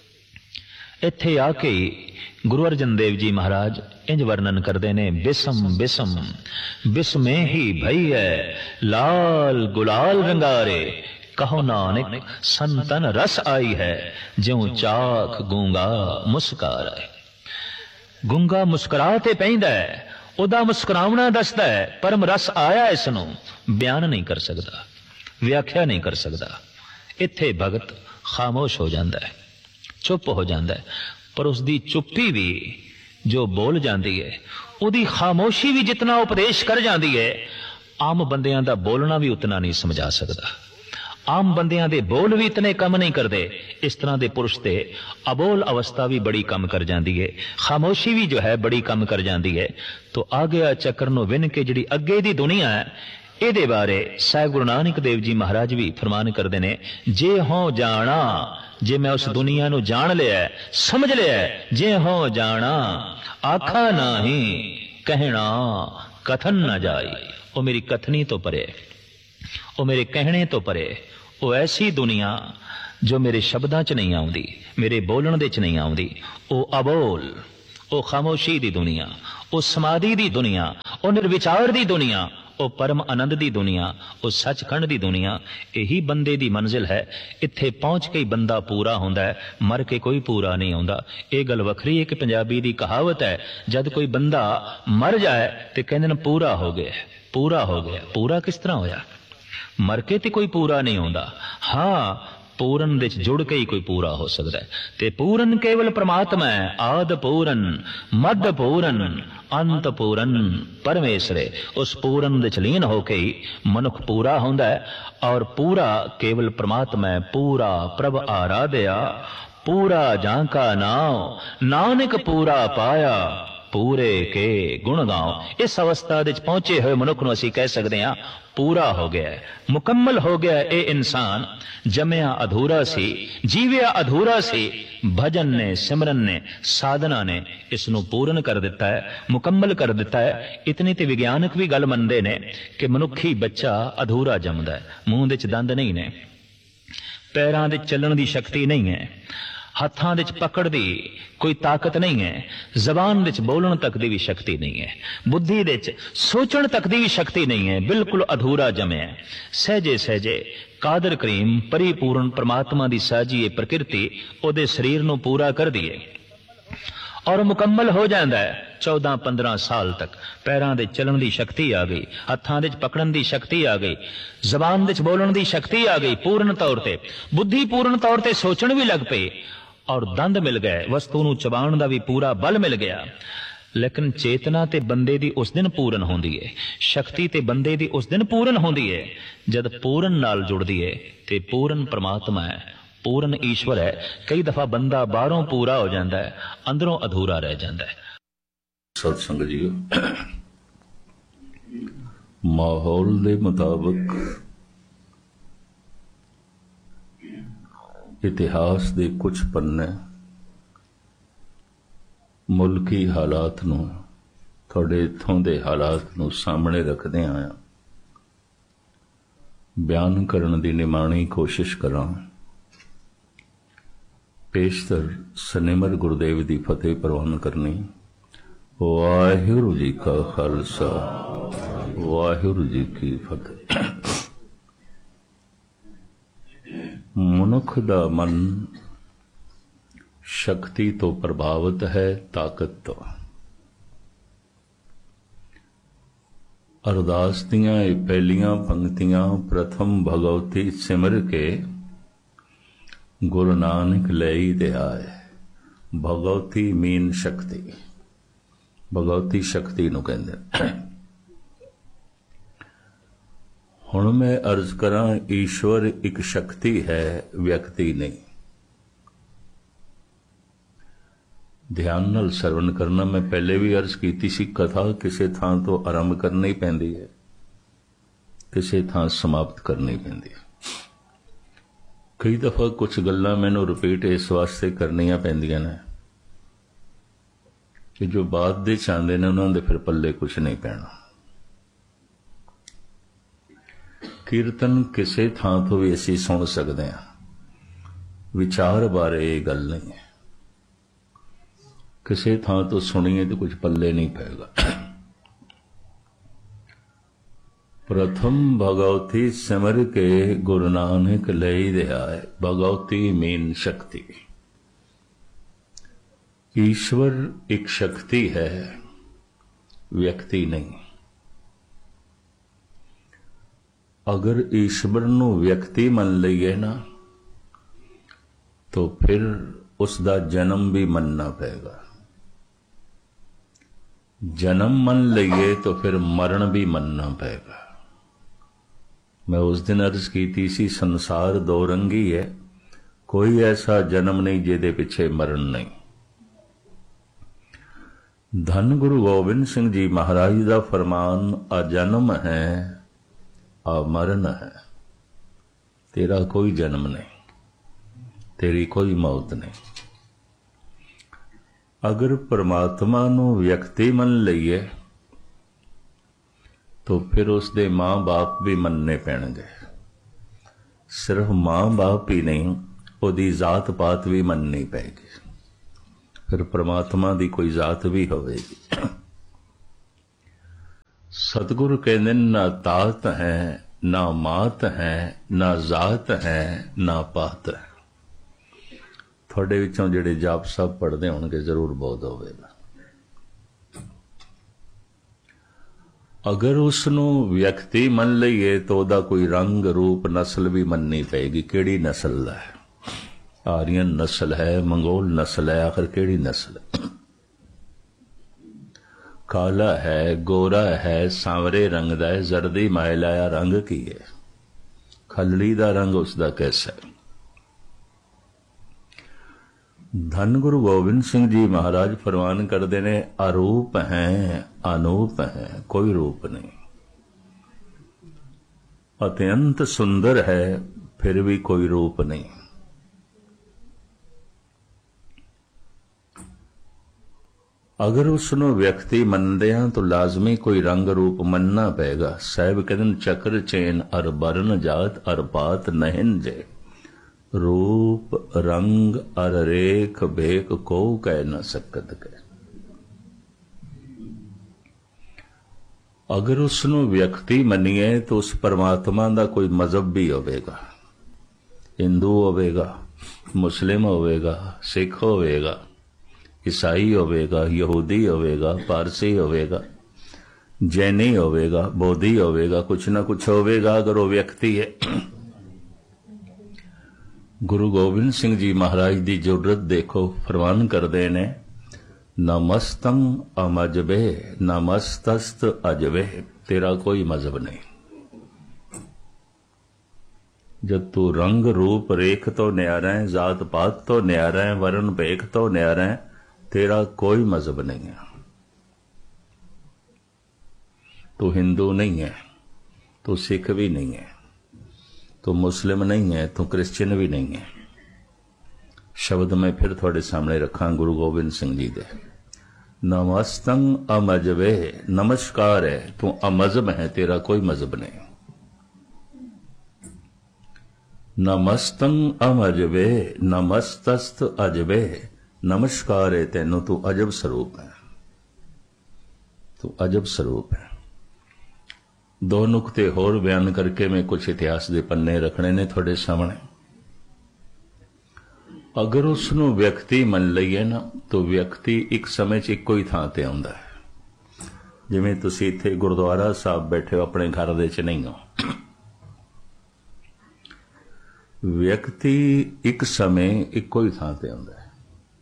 इत्थे आके गुरु अर्जन देव जी महाराज इंज वर्णन करते ने, बिसम बिसम बिस्मे ही भई है, लाल गुलाल रंगारे, कहो नानक संतन रस आई है, ज्यों चाख गूंगा मुस्कार आए। गूंगा मुस्कुरा ते पैंदा है, उदा मुस्कुरावना दसदा है, परम रस आया इसनों बयान नहीं कर सकता, व्याख्या नहीं कर सकता। इत्थे भगत खामोश हो जाता है, चुप हो जाता है। पर उसकी चुप्पी भी जो बोल जाती है, उदी खामोशी भी जितना उपदेश कर जाती है, आम बंदियां दा बोलना भी उतना नहीं समझा सकता। आम बंदियां दे बोल भी इतने कम नहीं करते, इस तरह के पुरुष दे अबोल अवस्था भी बड़ी कम कर जाती है, खामोशी भी जो है बड़ी कम कर जाती है। तो आ गया चक्र नूं विन के जिहड़ी अगे दी दुनिया है, इहदे बारे साहिब गुरु नानक देव जी महाराज भी फरमान करते हैं, जे हों जाना, जे मैं उस दुनिया नूं जान लिया, समझ लिया, जे हों जाना आखा नाही, कहना कथन न जाई। वो मेरी कथनी तो परे, वो मेरे कहने तो परे, ਉਹ ਐਸੀ ਦੁਨੀਆ ਜੋ ਮੇਰੇ ਸ਼ਬਦਾਂ 'ਚ ਨਹੀਂ ਆਉਂਦੀ, ਮੇਰੇ ਬੋਲਣ ਦੇ 'ਚ ਨਹੀਂ ਆਉਂਦੀ। ਉਹ ਅਬੋਲ, ਉਹ ਖਾਮੋਸ਼ੀ ਦੀ ਦੁਨੀਆ, ਉਹ ਸਮਾਧੀ ਦੀ ਦੁਨੀਆ, ਉਹ ਨਿਰਵਿਚਾਰ ਦੀ ਦੁਨੀਆ, ਉਹ ਪਰਮ ਆਨੰਦ ਦੀ ਦੁਨੀਆ, ਉਹ ਸੱਚਖੰਡ ਦੀ ਦੁਨੀਆ। ਇਹੀ ਬੰਦੇ ਦੀ ਮੰਜ਼ਿਲ ਹੈ। ਇੱਥੇ ਪਹੁੰਚ ਕੇ ਹੀ ਬੰਦਾ ਪੂਰਾ ਹੁੰਦਾ ਹੈ, ਮਰ ਕੇ ਕੋਈ ਪੂਰਾ ਨਹੀਂ ਹੁੰਦਾ। ਇਹ ਗੱਲ ਵੱਖਰੀ ਹੈ ਕਿ ਪੰਜਾਬੀ ਦੀ ਕਹਾਵਤ ਹੈ, ਜਦ ਕੋਈ ਬੰਦਾ ਮਰ ਜਾਏ ਤੇ ਕਹਿੰਦੇ ਨੇ ਪੂਰਾ ਹੋ ਗਿਆ, ਪੂਰਾ ਹੋ ਗਿਆ। ਪੂਰਾ ਕਿਸ ਤਰ੍ਹਾਂ ਹੋਇਆ? ਮਰ ਕੇ ਤੇ ਕੋਈ ਪੂਰਾ ਨਹੀਂ ਹੁੰਦਾ। ਹਾਂ, ਪੂਰਨ ਦੇ ਜੁੜ ਕੇ ਹੀ ਕੋਈ ਪੂਰਾ ਹੋ ਸਕਦਾ ਹੈ। ਤੇ ਪੂਰਨ ਕੇਵਲ ਪ੍ਰਮਾਤਮਾ ਹੈ। ਆਦ ਪੂਰਨ, ਮੱਧ ਪੂਰਨ, ਅੰਤ ਪੂਰਨ ਪਰਮੇਸ਼ਰ ਹੈ। ਉਸ ਪੂਰਨ ਦੇ ਲੀਨ ਹੋ ਕੇ ਹੀ ਮਨੁੱਖ ਪੂਰਾ ਹੁੰਦਾ ਹੈ। ਔਰ ਪੂਰਾ ਕੇਵਲ ਪ੍ਰਮਾਤਮਾ ਹੈ। ਪੂਰਾ ਪ੍ਰਭ ਆਰਾਧਿਆ, ਪੂਰਾ ਜਾਂ ਕਾ ਨਾਮ, ਨਾਨਕ ਪੂਰਾ ਪਾਇਆ, ਪੂਰੇ ਕੇ ਗੁਣ ਗਾਓ। ਇਸ ਅਵਸਥਾ ਦੇ ਪਹੁੰਚੇ ਹੋਏ ਮਨੁੱਖ ਨੂੰ ਅਸੀਂ ਕਹਿ ਸਕਦੇ ਹਾਂ ਪੂਰਾ ਹੋ ਗਿਆ, ਮੁਕੰਮਲ ਹੋ ਗਿਆ। ਇਹ ਇਨਸਾਨ ਜੰਮਿਆ ਅਧੂਰਾ ਸੀ, ਜੀਵਿਆ ਅਧੂਰਾ ਸੀ। ਭਜਨ ਨੇ, ਸਿਮਰਨ ਨੇ, ਸਾਧਨਾ ਨੇ ਇਸ ਨੂੰ ਪੂਰਨ ਕਰ ਦਿੱਤਾ ਹੈ, ਮੁਕੰਮਲ ਕਰ ਦਿੱਤਾ ਹੈ। ਇਤਨੀ ਤੇ ਵਿਗਿਆਨਕ ਵੀ ਗੱਲ ਮੰਨਦੇ ਨੇ ਕਿ ਮਨੁੱਖੀ ਬੱਚਾ ਅਧੂਰਾ ਜੰਮਦਾ ਹੈ। ਮੂੰਹ ਦੇ 'ਚ ਦੰਦ ਨਹੀਂ ਨੇ, ਪੈਰਾਂ ਦੇ ਚੱਲਣ ਦੀ ਸ਼ਕਤੀ ਨਹੀਂ ਹੈ, ਹੱਥਾਂ ਦੇ 'ਚ ਪਕੜ ਦੀ ਕੋਈ ਤਾਕਤ ਨਹੀਂ ਹੈ, ਜ਼ਬਾਨ ਦੇ 'ਚ ਬੋਲਣ ਤੱਕ ਦੀ ਵੀ ਸ਼ਕਤੀ ਨਹੀਂ ਹੈ, ਬੁੱਧੀ ਦੇ 'ਚ ਸੋਚਣ ਤੱਕ ਦੀ ਵੀ ਸ਼ਕਤੀ ਨਹੀਂ ਹੈ। ਬਿਲਕੁਲ ਅਧੂਰਾ ਜੰਮਿਆ। ਸਹਿਜੇ ਸਹਿਜੇ ਕਾਦਰ ਕਰੀਮ ਪਰਿਪੂਰਨ ਪਰਮਾਤਮਾ ਦੀ ਸਾਜੀ ਪ੍ਰਕਿਰਤੀ ਉਹਦੇ ਸਰੀਰ ਨੂੰ ਪੂਰਾ ਕਰਦੀ ਹੈ ਔਰ ਮੁਕੰਮਲ ਹੋ ਜਾਂਦਾ ਹੈ। 14-15 ਸਾਲ ਤੱਕ ਪੈਰਾਂ ਦੇ ਚੱਲਣ ਦੀ ਸ਼ਕਤੀ ਆ ਗਈ, ਹੱਥਾਂ ਦੇ 'ਚ ਪਕੜਨ ਦੀ ਸ਼ਕਤੀ ਆ ਗਈ, ਜ਼ਬਾਨ ਦੇ 'ਚ ਬੋਲਣ ਦੀ ਸ਼ਕਤੀ ਆ ਗਈ ਪੂਰਨ ਤੌਰ ਤੇ, ਬੁੱਧੀ ਪੂਰਨ ਤੌਰ ਤੇ ਸੋਚਣ ਵੀ ਲੱਗ ਪਈ ਔਰ ਦੰਦ ਮਿਲ ਗਏ, ਵਸਤੂ ਨੂੰ ਚਬਾਉਣ ਦਾ ਵੀ ਪੂਰਾ ਬਲ ਮਿਲ ਗਿਆ। ਲੇਕਿਨ ਚੇਤਨਾ ਤੇ ਬੰਦੇ ਦੀ ਉਸ ਦਿਨ ਪੂਰਨ ਹੁੰਦੀ ਹੈ, ਸ਼ਕਤੀ ਤੇ ਬੰਦੇ ਦੀ ਉਸ ਦਿਨ ਪੂਰਨ ਹੁੰਦੀ ਹੈ ਜਦ ਪੂਰਨ ਨਾਲ ਜੁੜਦੀ ਹੈ। ਤੇ ਪੂਰਨ ਪਰਮਾਤਮਾ ਹੈ, ਪੂਰਨ ਈਸ਼ਵਰ ਹੈ। ਕਈ ਦਫਾ ਬੰਦਾ ਬਾਹਰੋਂ ਪੂਰਾ ਹੋ ਜਾਂਦਾ ਹੈ, ਅੰਦਰੋਂ ਅਧੂਰਾ ਰਹਿ ਜਾਂਦਾ ਹੈ। ਸਤ ਸੰਗਤ ਜੀ, ਮਾਹੌਲ ਦੇ ਮੁਤਾਬਕ ਇਤਿਹਾਸ ਦੇ ਕੁਝ ਪੰਨੇ ਮੁਲਕੀ ਹਾਲਾਤ ਨੂੰ, ਤੁਹਾਡੇ ਇੱਥੋਂ ਦੇ ਹਾਲਾਤ ਨੂੰ ਸਾਹਮਣੇ ਰੱਖਦੇ ਆਇਆ ਬਿਆਨ ਕਰਨ ਦੀ ਨਿਮਾਣੀ ਕੋਸ਼ਿਸ਼ ਕਰਾਂ। ਪੇਸ਼ਤਰ ਸਨਿਮਰ ਗੁਰਦੇਵ ਦੀ ਫਤਿਹ ਪ੍ਰਵਾਨ ਕਰਨੀ। ਵਾਹਿਗੁਰੂ ਜੀ ਕਾ ਖਾਲਸਾ, ਵਾਹਿਗੁਰੂ ਜੀ ਕੀ ਫਤਿਹ। ਮਨੁੱਖ ਦਾ ਮਨ ਸ਼ਕਤੀ ਤੋਂ ਪ੍ਰਭਾਵਿਤ ਹੈ, ਤਾਕਤ ਤੋਂ। ਅਰਦਾਸ ਦੀਆਂ ਇਹ ਪਹਿਲੀਆਂ ਪੰਕਤੀਆਂ ਪ੍ਰਥਮ ਭਗਵਤੀ ਸਿਮਰ ਕੇ ਗੁਰੂ ਨਾਨਕ ਲਈ ਦੇ ਆਏ। ਭਗਵਤੀ ਮੀਨ ਸ਼ਕਤੀ, ਭਗਵਤੀ ਸ਼ਕਤੀ ਨੂੰ ਕਹਿੰਦੇ। ਹੁਣ ਮੈਂ ਅਰਜ਼ ਕਰਾਂ, ਈਸ਼ਵਰ ਇੱਕ ਸ਼ਕਤੀ ਹੈ, ਵਿਅਕਤੀ ਨਹੀਂ। ਧਿਆਨ ਨਾਲ ਸਰਵਣ ਕਰਨਾ। ਮੈਂ ਪਹਿਲੇ ਵੀ ਅਰਜ਼ ਕੀਤੀ ਸੀ, ਕਥਾ ਕਿਸੇ ਥਾਂ ਤੋਂ ਆਰੰਭ ਕਰਨੀ ਪੈਂਦੀ ਹੈ, ਕਿਸੇ ਥਾਂ ਸਮਾਪਤ ਕਰਨੀ ਪੈਂਦੀ ਹੈ। ਕਈ ਦਫਾ ਕੁਝ ਗੱਲਾਂ ਮੈਨੂੰ ਰਿਪੀਟ ਇਸ ਵਾਸਤੇ ਕਰਨੀਆਂ ਪੈਂਦੀਆਂ ਨੇ ਕਿ ਜੋ ਬਾਅਦ ਦੇ ਚਾਹੁੰਦੇ ਨੇ ਉਹਨਾਂ ਦੇ ਫਿਰ ਪੱਲੇ ਕੁਝ ਨਹੀਂ ਪੈਣਾ। ਕੀਰਤਨ ਕਿਸੇ ਥਾਂ ਤੋਂ ਵੀ ਅਸੀਂ ਸੁਣ ਸਕਦੇ ਹਾਂ, ਵਿਚਾਰ ਬਾਰੇ ਇਹ ਗੱਲ ਨਹੀਂ ਹੈ। ਕਿਸੇ ਥਾਂ ਤੋਂ ਸੁਣੀਏ ਤੇ ਕੁਝ ਪੱਲੇ ਨਹੀਂ ਪਏਗਾ। ਪ੍ਰਥਮ ਭਗਵਤੀ ਸਿਮਰ ਕੇ ਗੁਰੂ ਨਾਨਕ ਲਈ ਦੇ ਆਏ। ਭਗਵਤੀ ਮੀਨ ਸ਼ਕਤੀ। ਈਸ਼ਵਰ ਇੱਕ ਸ਼ਕਤੀ ਹੈ, ਵਿਅਕਤੀ ਨਹੀਂ। ਅਗਰ ਈਸ਼ਵਰ ਨੂੰ ਵਿਅਕਤੀ ਮੰਨ ਲਈਏ ਨਾ, तो फिर उसका जन्म भी मनना पएगा। जन्म मन लईए तो फिर मरण भी मनना पएगा। मैं उस दिन अर्ज की सी, संसार दो रंगी है, कोई ऐसा जन्म नहीं जिहदे पिछे मरण नहीं। धन गुरु गोबिंद सिंह जी महाराज का फरमान, आ जन्म है आ मरण है, तेरा कोई जन्म नहीं, तेरी कोई मौत नहीं। अगर परमात्मा नूं व्यक्ति मन लईए तो फिर उसदे मां बाप भी मनने पैणगे, ਸਿਰਫ ਮਾਂ ਬਾਪ ਹੀ ਨਹੀਂ, ਉਹਦੀ ਜ਼ਾਤ ਪਾਤ ਵੀ ਮੰਨਣੀ ਪਏਗੀ। ਫਿਰ ਪ੍ਰਮਾਤਮਾ ਦੀ ਕੋਈ ਜ਼ਾਤ ਵੀ ਹੋਵੇਗੀ। ਸਤਿਗੁਰੂ ਕਹਿੰਦੇ ਨਾ ਤਾਤ ਹੈ, ਨਾ ਮਾਤ ਹੈ, ਨਾ ਜ਼ਾਤ ਹੈ, ਨਾ ਪਾਤ ਹੈ। ਤੁਹਾਡੇ ਵਿੱਚੋਂ ਜਿਹੜੇ ਜਾਪ ਸਾਹਿਬ ਪੜ੍ਹਦੇ ਹੋਣਗੇ ਜ਼ਰੂਰ ਬੋਧ ਹੋਵੇਗਾ। ਅਗਰ ਉਸ ਨੂੰ ਵਿਅਕਤੀ ਮੰਨ ਲਈਏ ਤਾਂ ਉਹਦਾ ਕੋਈ ਰੰਗ ਰੂਪ ਨਸਲ ਵੀ ਮੰਨਣੀ ਪਏਗੀ। ਕਿਹੜੀ ਨਸਲ ਦਾ ਹੈ? ਆਰੀਅਨ ਨਸਲ ਹੈ, ਮੰਗੋਲ ਨਸਲ ਹੈ, ਆਖਰ ਕਿਹੜੀ ਨਸਲ ਹੈ? ਕਾਲਾ ਹੈ, ਗੋਰਾ ਹੈ, ਸਾਂਵਰੇ ਰੰਗ ਦਾ ਹੈ, ਜ਼ਰਦੀ ਮਾਇਲਾ ਆ, ਰੰਗ ਕੀ ਹੈ? ਖਲੜੀ ਦਾ ਰੰਗ ਉਸਦਾ ਕੈਸਾ ਹੈ? ਧੰਨ ਗੁਰੂ ਗੋਬਿੰਦ ਸਿੰਘ ਜੀ ਮਹਾਰਾਜ ਫਰਮਾਨ ਕਰਦੇ ਨੇ, ਅਰੂਪ ਹੈ, ਅਨੂਪ ਹੈ, ਕੋਈ ਰੂਪ ਨਹੀਂ। ਅਤਿਅੰਤ ਸੁੰਦਰ ਹੈ, ਫਿਰ ਵੀ ਕੋਈ ਰੂਪ ਨਹੀਂ। ਅਗਰ ਉਸ ਨੂੰ ਵਿਅਕਤੀ ਮੰਨਦੇ ਹਾਂ ਤਾਂ ਲਾਜ਼ਮੀ ਕੋਈ ਰੰਗ ਰੂਪ ਮੰਨਣਾ ਪਏਗਾ। ਸਾਹਿਬ ਕਹਿੰਦੇ ਚੱਕਰ ਚੈਨ ਅਰ ਬਰਨ ਜਾਤ ਅਰ ਪਾਤ ਨਹਿਨ ਜੇ, रूप रंग अर रेख बेक को कह न सकत कह। अगर उसनों व्यक्ति मनीए तो उस परमात्मा का कोई मजहब भी होवेगा। हिंदू होवेगा, मुस्लिम होवेगा, सिख होवेगा, ईसाई होवेगा, यहूदी होवेगा, पारसी होवेगा, जैनी होवेगा, बोधी होवेगा, कुछ ना कुछ होवेगा अगर वो व्यक्ति है। गुरु गोबिंद सिंह जी महाराज की जुर्रत देखो, फरमान करते ने, नमस्तं अमजबे नमस्तस्त अजबे, तेरा कोई मजहब नहीं। जब तू रंग रूप रेख तो न्यारा है, जात पात तो न्यारा है, वर्ण भेख तो न्यारा है, तेरा कोई मजहब नहीं है। तू हिंदू नहीं है, तू सिख भी नहीं है, तो मुस्लिम नहीं है, तो क्रिश्चियन भी नहीं है। शब्द मैं फिर थोड़े सामने रखा गुरु गोबिंद सिंह जी दे। नमस्तं अमजबे, नमस्कार है, तू अमजब है, तेरा कोई मजहब नहीं। नमस्तं अमजबे नमस्तस्त अजबे, नमस्कार है तेनू, तू अजब स्वरूप है, तू अजब स्वरूप है। दो नुकते होर बयान करके मैं कुछ इतिहास के पन्ने रखने ने थोड़े सामने। अगर उसनू व्यक्ति मन लईए ना तो व्यक्ति एक समय च इक्को ही थां ते आउंदा है। जिवें तुसीं इत्थे गुरुद्वारा साहब बैठे हो, अपने घर दे च नहीं हो। व्यक्ति एक समय इक्को ही थां ते आउंदा है,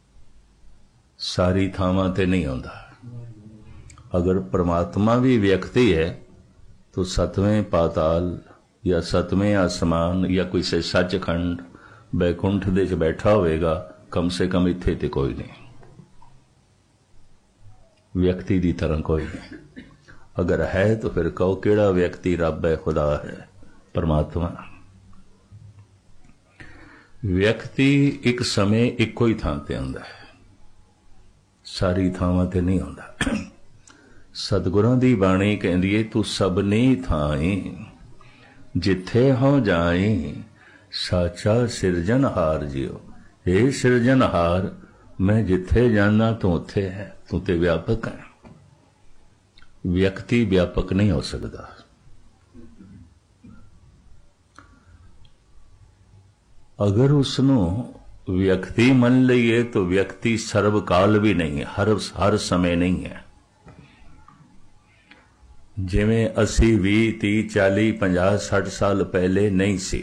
सारी थावां ते नहीं आउंदा। अगर परमात्मा भी व्यक्ति है तो सतवें पाताल या सतवें आसमान या कोई से सचखंड बैकुंठ दे च बैठा होएगा, कम से कम इत्थे ते कोई नहीं, व्यक्ति दी तरह कोई नहीं। अगर है तो फिर कहो केड़ा व्यक्ति रब है, खुदा है, परमात्मा। व्यक्ति एक समय इक्को ही थां ते आंदा है, सारी थावां ते नहीं आंदा। सतगुरां दी बाणी कहंदी है, तू सबनी थाई जिथे हो जाई, साचा सिरजनहार जियो। हे सिरजनहार, मैं जिथे जाना तू उथे है, तू ते व्यापक है। व्यक्ति व्यापक नहीं हो सकता। अगर उसनों व्यक्ति मन लईए तो व्यक्ति सर्वकाल भी नहीं है, हर समय नहीं है। जिवें असी 20, 30, 40, 50, 60 साल पहले नहीं सी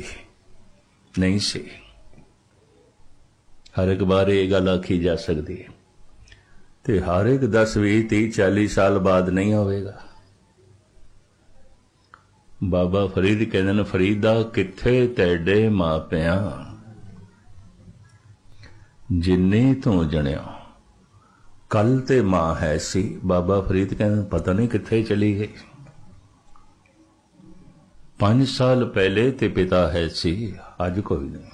हर एक बार ये गल आखी जा सकती है, ते हर एक 10, 20, 30, 40 साल बाद नहीं होवेगा। बाबा फरीद कहते हैं, फरीदा किथे तेडे मापिया जिन्नी तू जणिया, कल ते मां है सी। बाबा फरीद कहते पता नहीं किथे चली गई। 5 साल पहले ते पिता है सी, अज कोई नहीं।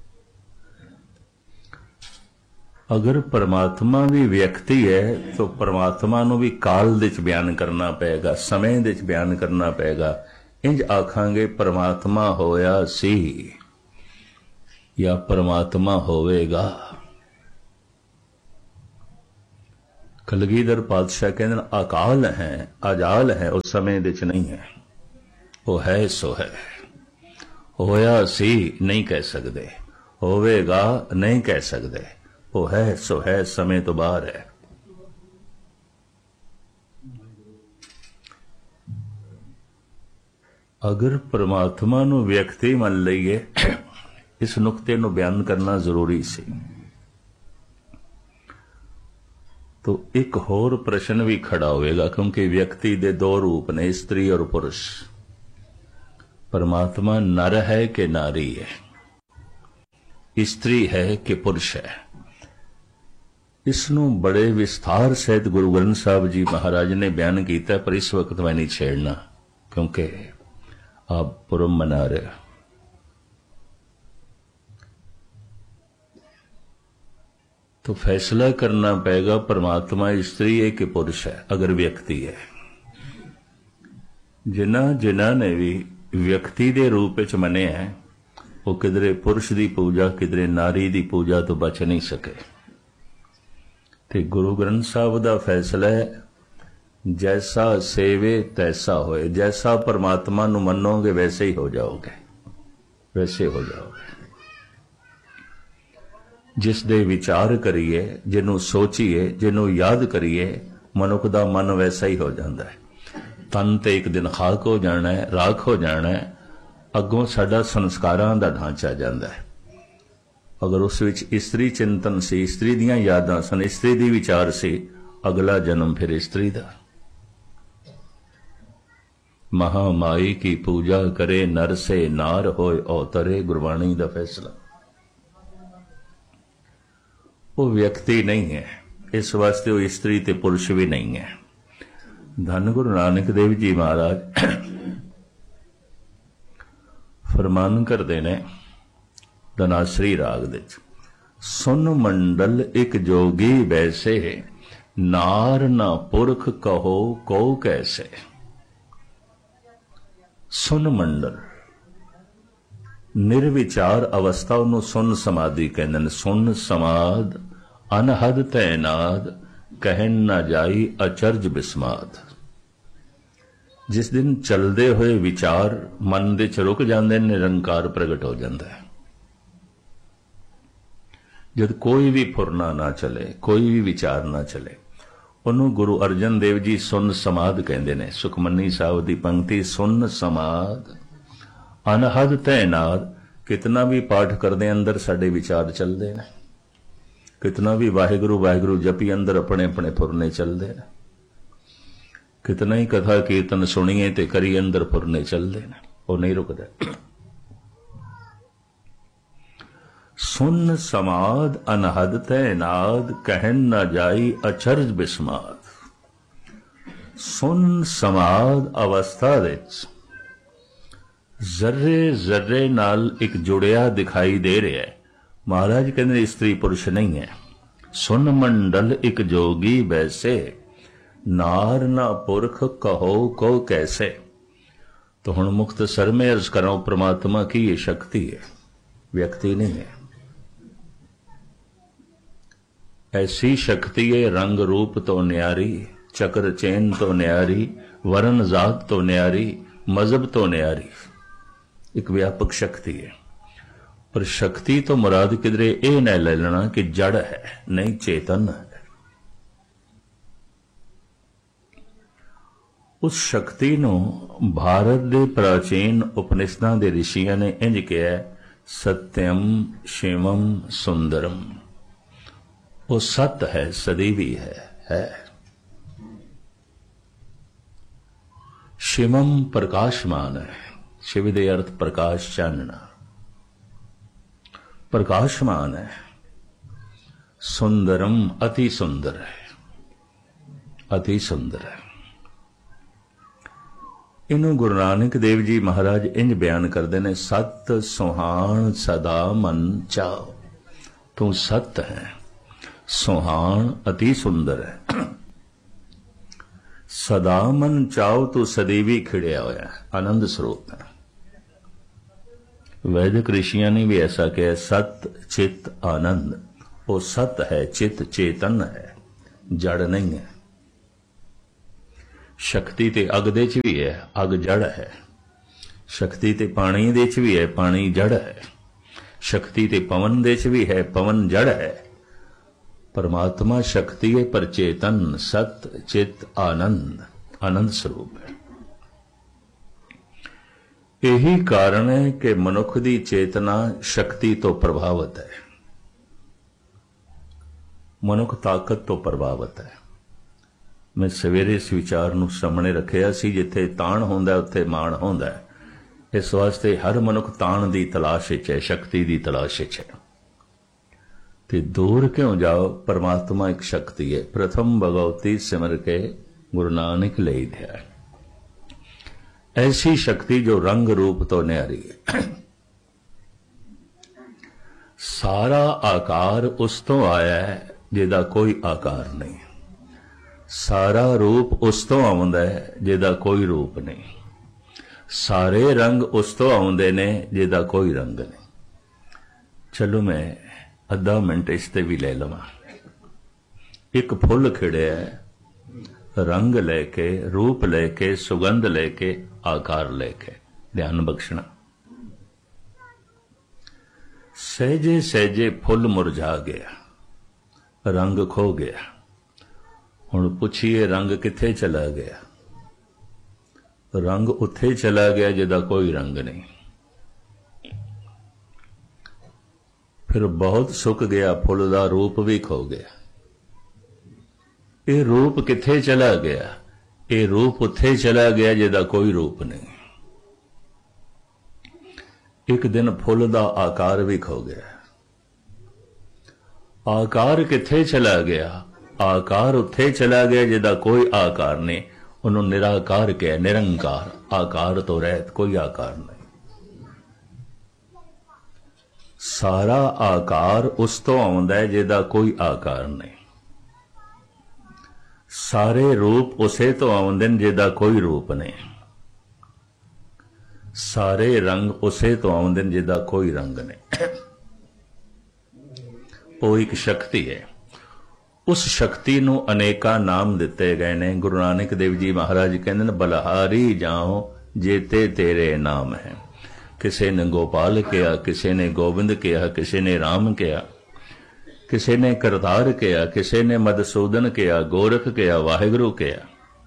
अगर परमात्मा भी व्यक्ति है तो परमात्मा नूं भी काल दे च बयान करना पेगा, समय दे च बयान करना पेगा। इंज आखांगे परमात्मा होया सी या परमात्मा होवेगा। कलगीधर पातशाह कहते अकाल है अजाल है, उस समय दे च नहीं है, वो है सो है। होया सी नहीं कह सकते, होवेगा नहीं कह सकते, वो है सो है, समय तो बाहर है। अगर परमात्मा नू व्यक्ति मान लईए, इस नुकते नू बयान करना जरूरी सी। तो एक होर प्रश्न भी खड़ा होएगा, क्योंकि व्यक्ति दे दो रूप ने, स्त्री और पुरुष। परमात्मा नर है कि नारी है, स्त्री है कि पुरुष है? इसनों बड़े विस्तार सहित गुरु ग्रंथ साहब जी महाराज ने बयान किया, पर इस वक्त मैं नहीं छेड़ना, क्योंकि आप पुरब मना रहे हो। तो फैसला करना पड़ेगा, परमात्मा स्त्री है कि पुरुष है, अगर व्यक्ति है। जिन्हां ने भी व्यक्ति दे रूप च मने है, वो किधरे पुरुष की पूजा किधरे नारी की पूजा तो बच नहीं सके। ते गुरु ग्रंथ साहब का फैसला है, जैसा सेवे तैसा होए। जैसा परमात्मा नू मनोगे वैसे ही हो जाओगे, वैसे हो जाओगे। जिस दे विचार करिए, जिन्हों सोचिए, जिन्हों याद करिए, मनुख दा मन वैसा ही हो जाता है। तन ते एक दिन खाक हो जाना है, राख हो जाना है, अगों साडा संस्कारां दा ढांचा जाता है। अगर उस विच स्त्री चिंतन सी, स्त्री दियां यादां सन, स्त्री दी विचार सी, अगला जन्म फिर स्त्री दा। महामाई की पूजा करे, नर से नार होए अवतरे, गुरबाणी दा फैसला। वो व्यक्ति नहीं है, इस वास्ते वो स्त्री ते पुरुष भी नहीं है। धन गुरु नानक देव जी महाराज फरमान करते ने धनाश्री राग दे, सुन मंडल एक जोगी वैसे, नार ना पुरख कहो को कैसे। सुन मंडल निर्विचार अवस्था उन्होंने सुन समाधि कहते हैं। सुन समाध अनहद तैनाद, कहन न जाई अचरज बिस्माद। जिस दिन चलते हुए विचार मन दे च रुक जाते, निरंकार प्रगट हो जाता है। जब कोई भी फुरना ना चले, कोई भी विचार ना चले, उन्होंने गुरु अर्जन देव जी सुन समाध कहते हैं। सुखमनी साहब की पंक्ति, सुन समाध अनहद तैनाद। कितना भी पाठ करते अंदर साडे विचार चलते हैं, कितना भी वाहिगुरु वाहिगुरु जपी अंदर अपने अपने फुरने चलते हैं, कितना ही कथा कीर्तन सुनिए ते करी अंदर फुरने चलते हैं, वो नहीं रुकता। सुन समाध अनहद तैनाद, कहन न जाई अचरज बिस्माद। सुन समाध अवस्था विच जर्रे जर्रे नाल एक जुड़िया दिखाई दे रहा है। महाराज कहते स्त्री पुरुष नहीं है। सुन मंडल एक जोगी वैसे, नार ना पुरख कहो को कैसे। तो हुण मुख्तसर में अर्ज करो, परमात्मा की ये शक्ति है, व्यक्ति नहीं है। ऐसी शक्ति है, रंग रूप तो न्यारी, चक्र चैन तो न्यारी, वरण जात तो न्यारी, मजहब तो न्यारी। एक व्यापक शक्ति है। पर शक्ति तो मुराद किधरे ये न ले लेना कि जड़ है, नहीं चेतन है। उस शक्ति नू भारत दे प्राचीन उपनिषदां दे ऋषियां ने इंज कहा, सत्यम शिवम सुंदरम। वो सत है, सदैवी है। शिवम प्रकाशमान है। शिव दे अर्थ प्रकाश, चानना, प्रकाशमान है। सुंदरम अति सुंदर है, अति सुंदर है। इनू गुरु नानक देव जी महाराज इंज बयान करते हैं, सत सुहान सदा मन चाओ। तू सत है, सुहान अति सुंदर है, सदा मन चाओ। तू सदैवी खिड़िया होया, आनंद स्वरूप है। वैदिक ऋषियों ने भी ऐसा कहा, सत चित आनंद। वो सत है, चित चेतन है, जड़ नहीं है। शक्ति ते अग दे च भी है, अग जड़ है। शक्ति ते पानी दे च भी है, पानी जड़ है। शक्ति ते पवन दे च भी है, पवन जड़ है। परमात्मा शक्ति है पर चेतन, सत चित आनंद, आनंद स्वरूप है। यही कारण है कि मनुख की चेतना शक्ति तो प्रभावित है, मनुख ताकत तो प्रभावित है। मैं सवेरे इस विचार नूं सामने रखिया सी, जिथे ताण होंदा उत्थे माण होंदा है। इस वास्ते हर मनुख ताण की तलाश विच है, शक्ति की तलाश विच है। ते दूर क्यों जाओ, परमात्मा एक शक्ति है। प्रथम भगवती सिमर के गुरु नानक ले दिया, ऐसी शक्ति जो रंग रूप तो न्यारी है। सारा आकार उस तो आया है जिहदा कोई आकार नहीं। सारा रूप उस तो आउंदा है जिहदा कोई रूप नहीं। सारे रंग उस तो आउंदे ने जिहदा कोई रंग नहीं। चलो मैं अद्धा मिनट इसते भी ले लवां। एक फुल खिड़िया है, रंग लेके, रूप लेके, सुगंध लेके, आकार लेके, ध्यान बख्शना। सहजे सहजे फुल मुरझा गया, रंग खो गया। हुण पुछिए रंग किथे चला गया? रंग उत्थे चला गया जिहदा कोई रंग नहीं। फिर बहुत सुक गया, फुल दा रूप भी खो गया। ये रूप किथे चला गया? ये रूप उत्थे चला गया जिहदा कोई रूप नहीं। एक दिन फुल दा आकार भी खो गया। आकार किथे चला गया? आकार उत्थे चला गया जिहदा कोई आकार नहीं। उन्होंने निराकार कहा, निरंकार। आकार तो रहत, कोई आकार नहीं। सारा आकार उस तो आउंदा है जिहदा कोई आकार नहीं। सारे रूप उसे तो आउंदे ने जिहदा कोई रूप नहीं। सारे रंग उसे तो आउंदे ने जिहदा कोई रंग नहीं। वो एक शक्ति है। उस शक्ति नूं अनेका नाम दिते गए ने। गुरु नानक देव जी महाराज कहंदे ने, बलहारी जाओ जेते तेरे नाम है। किसी ने गोपाल कहा, किसी ने गोविंद कहा, किसी ने राम कहा, किसी ने करतार कहा, किसी ने मधुसूदन कहा, गोरख कहा, वाहिगुरु कहा,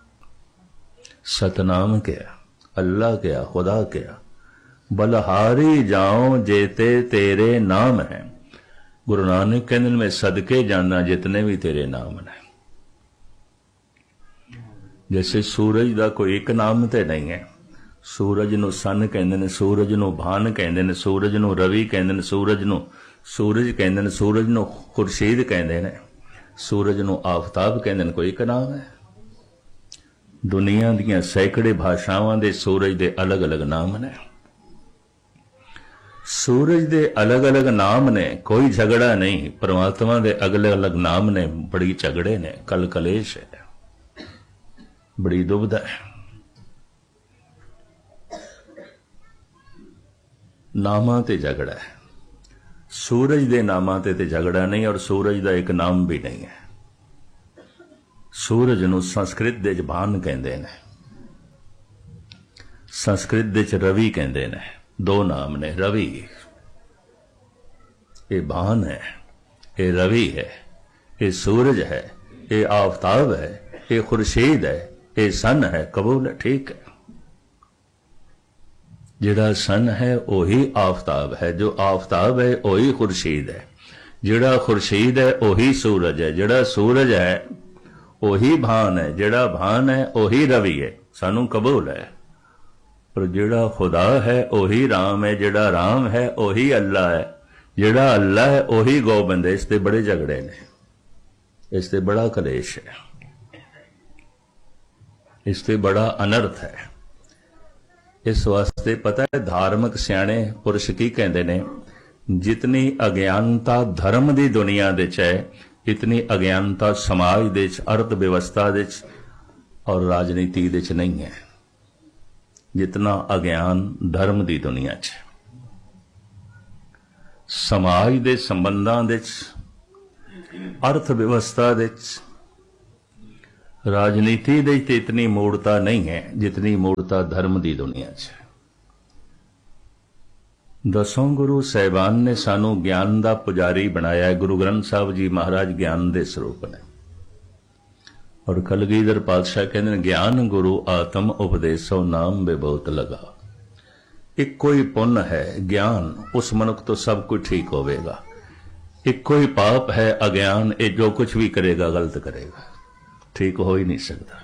सतनाम कहा, अल्लाह कहा, खुदा कहा। बलहारी जाओ जेते तेरे नाम है। गुरु नानक कहते मैं सदके जाना जितने भी तेरे नाम ने। जैसे सूरज का कोई एक नाम तो नहीं है। सूरज नूं सन कहते ने, सूरज नूं भान कहते ने, सूरज नूं रवि कहते ने, सूरज नूं सूरज कहते ने, सूरज नूं खुर्शीद कहते ने, सूरज नूं आफताब कहते ने। कोई एक नाम है? दुनिया दीयां सैकड़े भाषावां दे सूरज दे अलग अलग नाम ने। सूरज दे अलग अलग नाम ने, कोई झगड़ा नहीं। परमात्मा दे अलग अलग नाम ने, बड़ी झगड़े ने, कल कलेश है, बड़ी दुविधा है। नामां ते झगड़ा है। सूरज दे नामां ते झगड़ा नहीं, और सूरज दा एक नाम भी नहीं है। सूरज नूं संस्कृत दे च भान कहंदे ने, संस्कृत दे च रवि कहंदे ने। दो नाम ने। रवि ये भान है, ये रवि है, ये सूरज है, ये आफताब है, ये खुर्शीद है, ये सन है। कबूल है, ठीक है। जिहड़ा सन है वही आफताब है, जो आफताब है वही खुर्शीद है, जिहड़ा खुर्शीद है वही सूरज है, जिहड़ा सूरज है वही भान है, जिहड़ा भान है वही रवि है। सानू कबूल है। पर जिहड़ा खुदा है वही राम है, जिहड़ा राम है वही अल्लाह है, जिहड़ा अल्लाह है वही गोबिंद है। इसते बड़े झगड़े ने, इसते बड़ा कलेश है, इसते बड़ा अनर्थ है। इस वास्ते पता है धार्मिक सियाणे पुरुष की कहते ने, जितनी अज्ञानता धर्म की दुनिया दे च है, इतनी अज्ञानता समाज दे च, अर्थ व्यवस्था दे च और राजनीति दे च नहीं है। जितना अज्ञान धर्म की दुनिया च। समाज के संबंधां दे अर्थ व्यवस्था दे राजनीति दे इतनी मूर्ता नहीं है जितनी मूर्ता धर्म की दुनिया च। दसों गुरु साहिबान ने सानू ज्ञान का पुजारी बनाया है। गुरु ग्रंथ साहब जी महाराज ज्ञान के स्वरूप ने, और कलगीधर पातशाह कहते ज्ञान गुरु आत्म उपदेशो नाम बे बहुत लगा। एक कोई पुण्य है ज्ञान, उस मनुख तो सब कुछ ठीक होवेगा। एक कोई पाप है अज्ञान, ये जो कुछ भी करेगा गलत करेगा, ठीक हो ही नहीं सकता।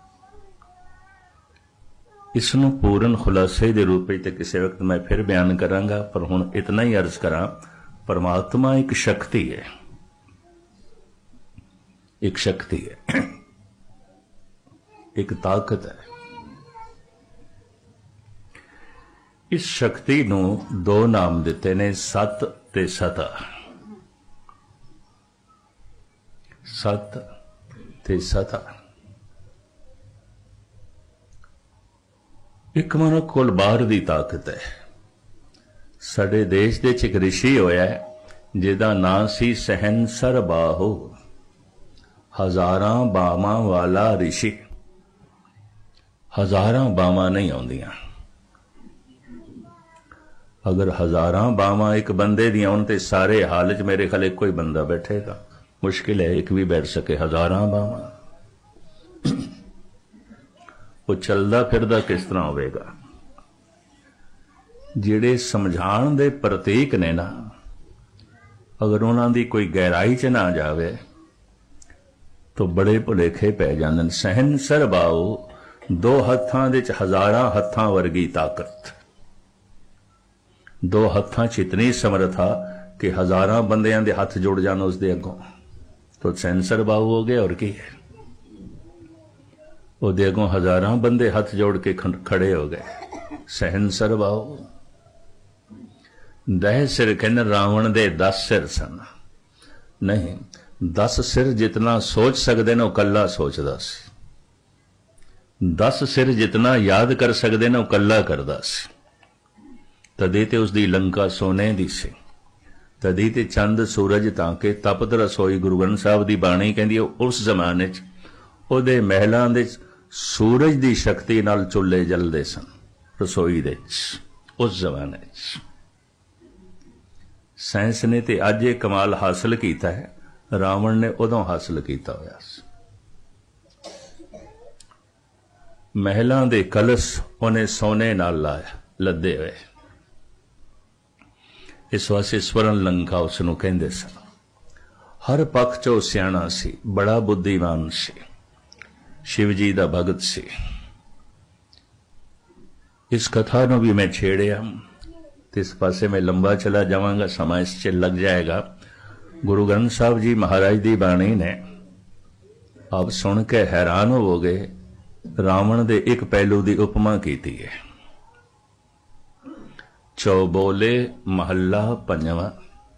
इसनों पूर्ण खुलासे के रूप में किसी वक्त मैं फिर बयान करांगा, पर हुण इतना ही अर्ज करा, परमात्मा एक शक्ति है, एक शक्ति है, एक ताकत है। इस शक्ति नूं दो नाम दिते ने, सत ते सता। सत ते सता। एक मनुख कोल बाहर दी ताकत है। साडे देश दे एक ऋषि होया जिहदा नाम सी सहनसर बाहो, हजारां बावां वाला ऋषि। हजारां बावां नहीं आउंदियां। अगर हजारां बावां एक बंदे दी आउण ते सारे हाल च मेरे ख्याल कोई बंदा बैठेगा, मुश्किल है एक भी बैठ सके। हजारां बावां वो चलदा फिरदा किस तरह होवेगा? जिहड़े समझाण दे प्रतीक ने ना, अगर उन्हां दी कोई गहराई च ना जावे तो बड़े भुलेखे पै जांदे। सहनसर बाओ, दो हत्थां दे च हजारां हत्थां वर्गी ताकत। दो हत्थां च इतनी समर्था कि हजारां बंदियां दे हथ जुड़ जान उसदे अगों, तो सहनसर बाहु हो गए। और की है? ਉਹਦੇ अगों हजारां बंदे हथ जोड़ के खड़े हो गए। सहनसर बाहु। दह सिर कहने रावण दे 10 सिर सन। नहीं, 10 सिर जितना सोच सकते न कला सोचदा सी। 10 सिर जितना याद कर सकते न कला करदा सी। तदे ते उसदी लंका सोने दी सी। तदी ते चंद सूरज ताके तपत रसोई। गुरु ग्रंथ साहब दी बाणी कहंदी उस जमाने च ਉਹਦੇ महलों दे सूरज दी शक्ति नाल चुल्हे जलदे सन रसोई दे उस जमाने च। साइंस ने ते अज ये कमाल हासिल किया है, रावण ने उदों हासिल किया होया। महलों दे कलश उन्हें सोने नाल लाया लदे हुए। इस वास्ते स्वर्ण लंका उसनूं कहंदे सन। हर पक्ष चो सियाणा सी, बड़ा बुद्धिमान सी, शिव जी दा भगत सी। इस कथा नूं भी मैं छेड़िया, इस पासे में लंबा चला जावांगा, समा इस च लग जाएगा। गुरु ग्रंथ साहब जी महाराज दी बाणी ने आप सुन के हैरान होवोगे। रावण दे एक पहलू दी उपमा कीती है। चौबोले महला पंजवा,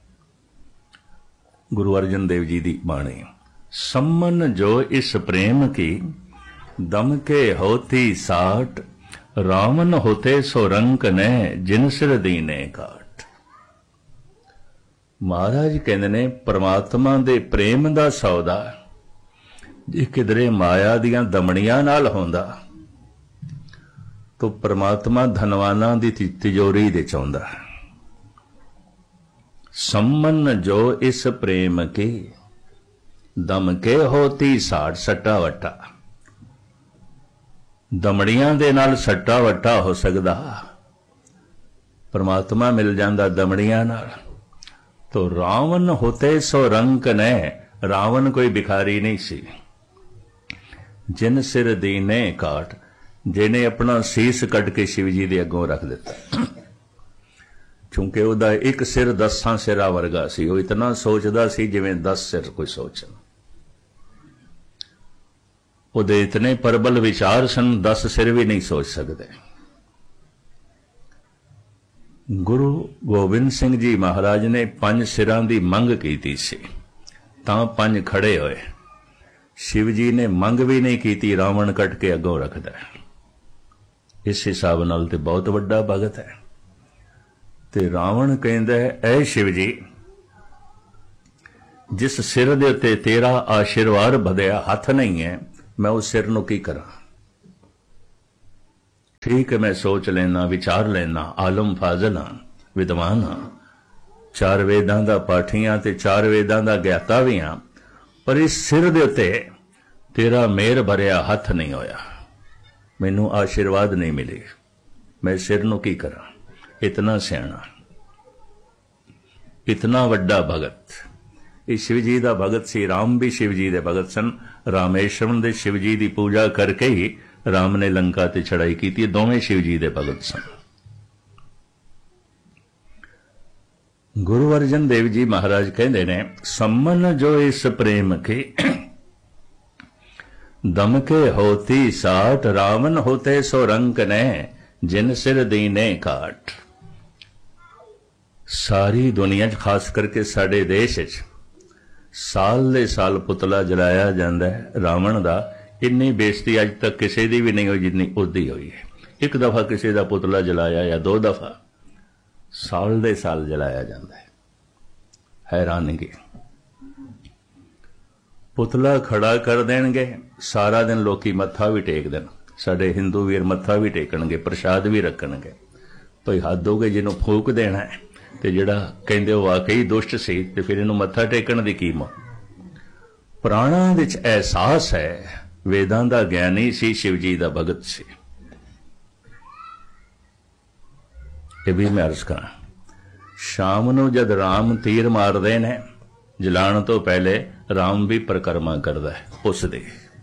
गुरु अर्जन देव जी दी बाणी। सम्मन जो इस प्रेम की, दम के होती साठ, रावण होते सो रंक ने, जिन सिर दीने काट। महाराज कहते ने परमात्मा दे प्रेम दा सौदा जे किधरे माया दियां दमड़ियां नाल होंदा तो परमात्मा धनवाना दी तिजोरी दे चाहुंदा। सम्मन जो इस प्रेम की, दम के होती साठ, सट्टा वट्टा। दमड़ियां दे नाल सट्टा वट्टा हो सकदा, परमात्मा मिल जांदा दमड़ियां नाल। तो रावण होते सो रंक ने, रावण कोई भिखारी नहीं सी। जिन सिर दीने काट, जिन्हें अपना सीस कट के शिव जी दे अगों रख दिता। क्योंकि उहदा एक सिर 10 सिरा वर्गा सी। वो इतना सोचदा सी जिवें 10 सिर कोई सोचन। उहदे इतने प्रबल विचार सन, 10 सिर भी नहीं सोच सकते। गुरु गोबिंद सिंह जी महाराज ने 5 सिरां दी मंग कीती सी, तां 5 खड़े होए। शिव जी ने मंग भी नहीं कीती, रावण कट के अगों रखदा। इस हिसाब नाल ते बहुत वड्डा भगत है। ਤੇ ਰਾਵਣ ਕਹਿੰਦਾ ਐ शिव जी, जिस सिर दे उत्ते तेरा आशीर्वाद बधिया हथ नहीं है, मैं उस सिर नूं की करा। ठीक है, मैं सोच लेना, विचार लेना, आलम फाजल हाँ, विद्वान हाँ, 4 वेदां दा पाठी हाँ ते 4 वेदां दा ज्ञाता भी हाँ, पर इस सिर दे उत्ते तेरा मेहर भरिया हथ नहीं होया, मैनू आशीर्वाद नहीं मिले, मैं सिर नूं की करा। इतना सियाणा, इतना वड्डा भगत। ਇਹ शिव जी ਦਾ भगत ਸੀ। राम भी शिव जी ਦੇ भगत ਸਨ। ਰਾਮੇਸ਼ਵਰਮ ਦੇ शिव जी ਦੀ ਪੂਜਾ ਕਰਕੇ ਹੀ ਰਾਮ ਨੇ ਲੰਕਾ ਤੇ ਚੜਾਈ ਕੀਤੀ। ਇਹ ਦੋਵੇਂ शिव जी ਦੇ भगत ਸਨ। ਗੁਰੂ ਅਰਜਨ ਦੇਵ ਜੀ ਮਹਾਰਾਜ ਕਹਿੰਦੇ ਨੇ, ਸੰਮਨ ਜੋ ਇਸ ਪ੍ਰੇਮ ਕੇ ਦਮ ਕੇ ਹੋਤੀ ਸਾਟ, ਰਾਵਨ ਹੋਤੇ ਸੋ ਰੰਕ ਨੇ ਜਿਨ ਸਿਰ ਦੀਨੇ ਕਾਟ। ਸਾਰੀ ਦੁਨੀਆ 'ਚ ਖਾਸ ਕਰਕੇ ਸਾਡੇ ਦੇਸ਼ 'ਚ ਸਾਲ ਦੇ ਸਾਲ ਪੁਤਲਾ ਜਲਾਇਆ ਜਾਂਦਾ ਹੈ ਰਾਵਣ ਦਾ। ਇੰਨੀ ਬੇਇੱਜ਼ਤੀ ਅੱਜ ਤੱਕ ਕਿਸੇ ਦੀ ਵੀ ਨਹੀਂ ਹੋਈ ਜਿੰਨੀ ਉਹਦੀ ਹੋਈ ਹੈ। ਇੱਕ ਦਫਾ ਕਿਸੇ ਦਾ ਪੁਤਲਾ ਜਲਾਇਆ ਜਾਂ 2 ਦਫਾ, ਸਾਲ ਦੇ ਸਾਲ ਜਲਾਇਆ ਜਾਂਦਾ ਹੈ। ਹੈਰਾਨਗੀ। ਪੁਤਲਾ ਖੜਾ ਕਰ ਦੇਣਗੇ, ਸਾਰਾ ਦਿਨ ਲੋਕੀ ਮੱਥਾ ਵੀ ਟੇਕਦੇ ਨੇ। ਸਾਡੇ ਹਿੰਦੂ ਵੀਰ ਮੱਥਾ ਵੀ ਟੇਕਣਗੇ, ਪ੍ਰਸ਼ਾਦ ਵੀ ਰੱਖਣਗੇ। ਭਈ ਹੱਦ ਹੋ ਗਈ, ਜਿਹਨੂੰ ਫੂਕ ਦੇਣਾ ਹੈ ਤੇ ਜਿਹੜਾ ਕਹਿੰਦੇ ਉਹ ਵਾਕਈ ਦੁਸ਼ਟ ਸੀ ਤੇ ਫਿਰ ਇਹਨੂੰ ਮੱਥਾ ਟੇਕਣ ਦੀ ਕੀ ਮੋ। ਪ੍ਰਾਣਾਂ ਵਿੱਚ ਅਹਿਸਾਸ ਹੈ, ਵੇਦਾਂ ਦਾ ਗਿਆਨੀ ਸੀ, शिव जी ਦਾ ਭਗਤ ਸੀ। ਇਹ ਵੀ ਮੈਂ ਅਰਜ਼ ਕਰਾਂ, ਸ਼ਾਮ ਨੂੰ ਜਦ ਰਾਮ ਤੀਰ ਮਾਰਦੇ ਨੇ, ਜਲਾਉਣ ਤੋਂ ਪਹਿਲੇ ਰਾਮ ਵੀ ਪਰਿਕਰਮਾ ਕਰਦਾ ਹੈ ਉਸ ਦੀ।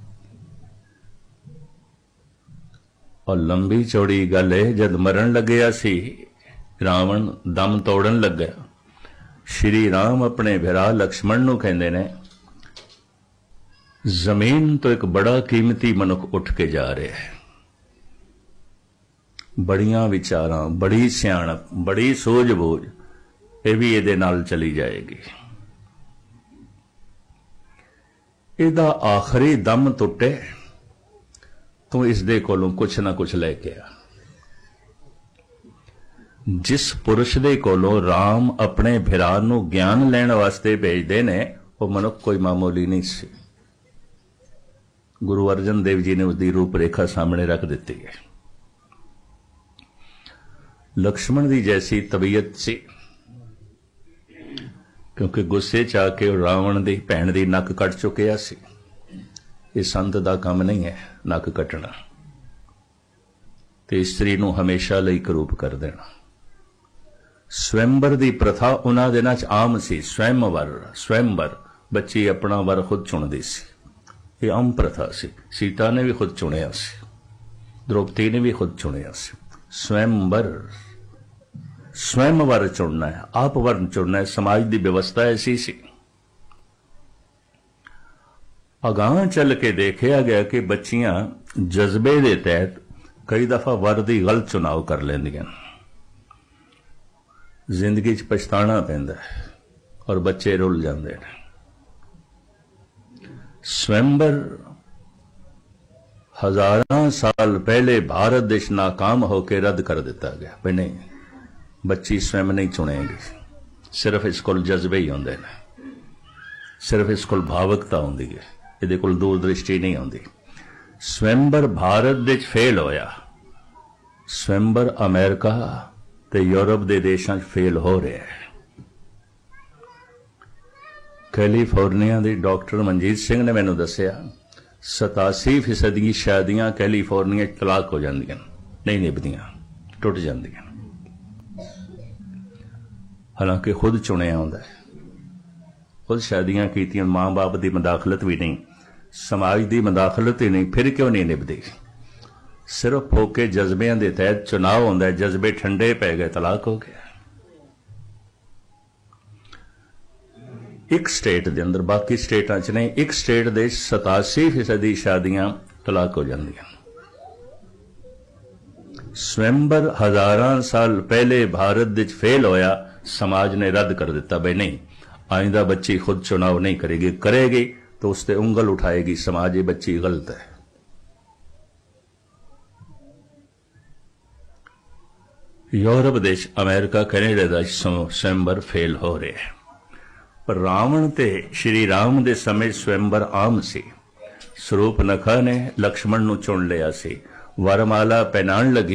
ਔਰ ਲੰਬੀ ਚੌੜੀ ਗੱਲ ਹੈ, ਜਦ ਮਰਨ ਲੱਗਿਆ ਸੀ ਰਾਵਣ, ਦਮ ਤੋੜਨ ਲੱਗਾ, ਸ਼੍ਰੀ ਰਾਮ ਆਪਣੇ ਭਰਾ ਲਕਸ਼ਮਣ ਨੂੰ ਕਹਿੰਦੇ ਨੇ, ਜ਼ਮੀਨ ਤੋਂ ਇੱਕ ਬੜਾ ਕੀਮਤੀ ਮਨੁੱਖ ਉੱਠ ਕੇ ਜਾ ਰਿਹਾ ਹੈ। ਬੜੀਆਂ ਵਿਚਾਰਾਂ, ਬੜੀ ਸਿਆਣਪ, ਬੜੀ ਸੂਝ-ਬੂਝ, ਇਹ ਵੀ ਇਹਦੇ ਨਾਲ ਚਲੀ ਜਾਏਗੀ। ਇਹਦਾ ਆਖਰੀ ਦਮ ਟੁੱਟੇ, ਤੂੰ ਇਸ ਦੇ ਕੋਲੋਂ ਕੁਛ ਨਾ ਕੁਛ ਲੈ ਕੇ ਆ। ਜਿਸ ਪੁਰਸ਼ ਦੇ ਕੋਲੋਂ ਰਾਮ ਆਪਣੇ ਭਰਾ ਨੂੰ ਗਿਆਨ ਲੈਣ ਵਾਸਤੇ ਭੇਜਦੇ ਨੇ, ਉਹ ਮਨੁੱਖ ਕੋਈ ਮਾਮੂਲੀ ਨਹੀਂ ਸੀ। ਗੁਰੂ ਅਰਜਨ ਦੇਵ ਜੀ ਨੇ ਉਸਦੀ ਰੂਪ ਰੇਖਾ ਸਾਹਮਣੇ ਰੱਖ ਦਿੱਤੀ ਹੈ। ਲਕਸ਼ਮਣ ਦੀ ਜੈਸੀ ਤਬੀਅਤ ਸੀ, ਕਿਉਂਕਿ ਗੁੱਸੇ 'ਚ ਆ ਕੇ ਰਾਵਣ ਦੀ ਭੈਣ ਦੀ ਨੱਕ ਕੱਟ ਚੁੱਕਿਆ ਸੀ। ਇਹ ਸੰਤ ਦਾ ਕੰਮ ਨਹੀਂ ਹੈ ਨੱਕ ਕੱਟਣਾ, ਤੇ ਇਸਤਰੀ ਨੂੰ ਹਮੇਸ਼ਾ ਲਈ ਕਰੂਪ ਕਰ ਦੇਣਾ। ਸਵੈੰਬਰ ਦੀ ਪ੍ਰਥਾ ਉਹਨਾਂ ਦਿਨਾਂ 'ਚ ਆਮ ਸੀ। ਸਵੈੰਬਰ, ਬੱਚੀ ਆਪਣਾ ਵਰ ਖੁਦ ਚੁਣਦੀ ਸੀ। ਇਹ ਆਮ ਪ੍ਰਥਾ ਸੀ। ਸੀਤਾ ਨੇ ਵੀ ਖੁਦ ਚੁਣਿਆ ਸੀ, द्रौपदी ने भी खुद चुनिया ਸੀ। स्वयं वर चुनना है, आप वर्ण चुनना है। समाज की व्यवस्था ऐसी सी। अगां चल के देखा गया कि बच्चियां जज्बे के तहत कई दफा वर की गलत चुनाव कर लेंदियां, जिंदगी च पछताना पैंदा है और बच्चे रुल जाते हैं। स्वयंवर हजारां साल पहले भारत देश नाकाम होकर रद्द कर दिता गया। भाई नहीं, बच्ची स्वयं नहीं चुनेगी, सिर्फ इस कोल जज्बे ही होंदे ने, सिर्फ इस कोल भावुकता होंदी है, इहदे कोल दूरदृष्टि नहीं होंदी। स्वयंवर भारत दे फेल होया, स्वयंवर अमेरिका ते यूरोप के देशों फेल हो रहा है। कैलीफोर्निया के डॉक्टर मनजीत सिंह ने मैनू दसिया 87% की शादियां कैलीफोर्निया तलाक हो जांदियां, नहीं निभदियां, टुट जांदियां। हालांकि खुद चुनिया होंदा है, खुद शादियां कीतियां, मां बाप की मदाखलत भी नहीं, समाज की मदाखलत ही नहीं, फिर क्यों नहीं निभदी? सिर्फ फोके जज्बियां के तहत चुनाव होंदा है, जज्बे ठंडे पै गए, तलाक हो गया। एक स्टेट के अंदर, बाकी स्टेटां च नहीं, एक स्टेट दे 87% शादियां तलाक हो जांदियां। स्वयंवर हजारां साल पहले भारत विच फेल होया, समाज ने रद्द कर दिता। भाई नहीं, आइंदा बच्ची खुद चुनाव नहीं करेगी, करेगी तो उस पर उंगल उठाएगी समाज, ये बच्ची गलत है। ਯੂਰਪ ਦੇਸ਼, ਅਮਰੀਕਾ, ਕੈਨੇਡਾ ਦਾ ਸਵੰਬਰ ਫੇਲ ਹੋ ਰਿਹਾ ਹੈ। ਪਰ ਰਾਵਣ ਤੇ ਸ਼੍ਰੀ ਰਾਮ ਦੇ ਸਮੇਂ ਸਵੰਬਰ ਆਮ ਸੀ। ਸਰੂਪਨਖਾ ਨੇ ਲਕਸ਼ਮਣ ਨੂੰ ਚੁਣ ਲਿਆ ਸੀ। ਵਰਮਾਲਾ ਪਹਿਨਾਉਣ ਲੱਗੀ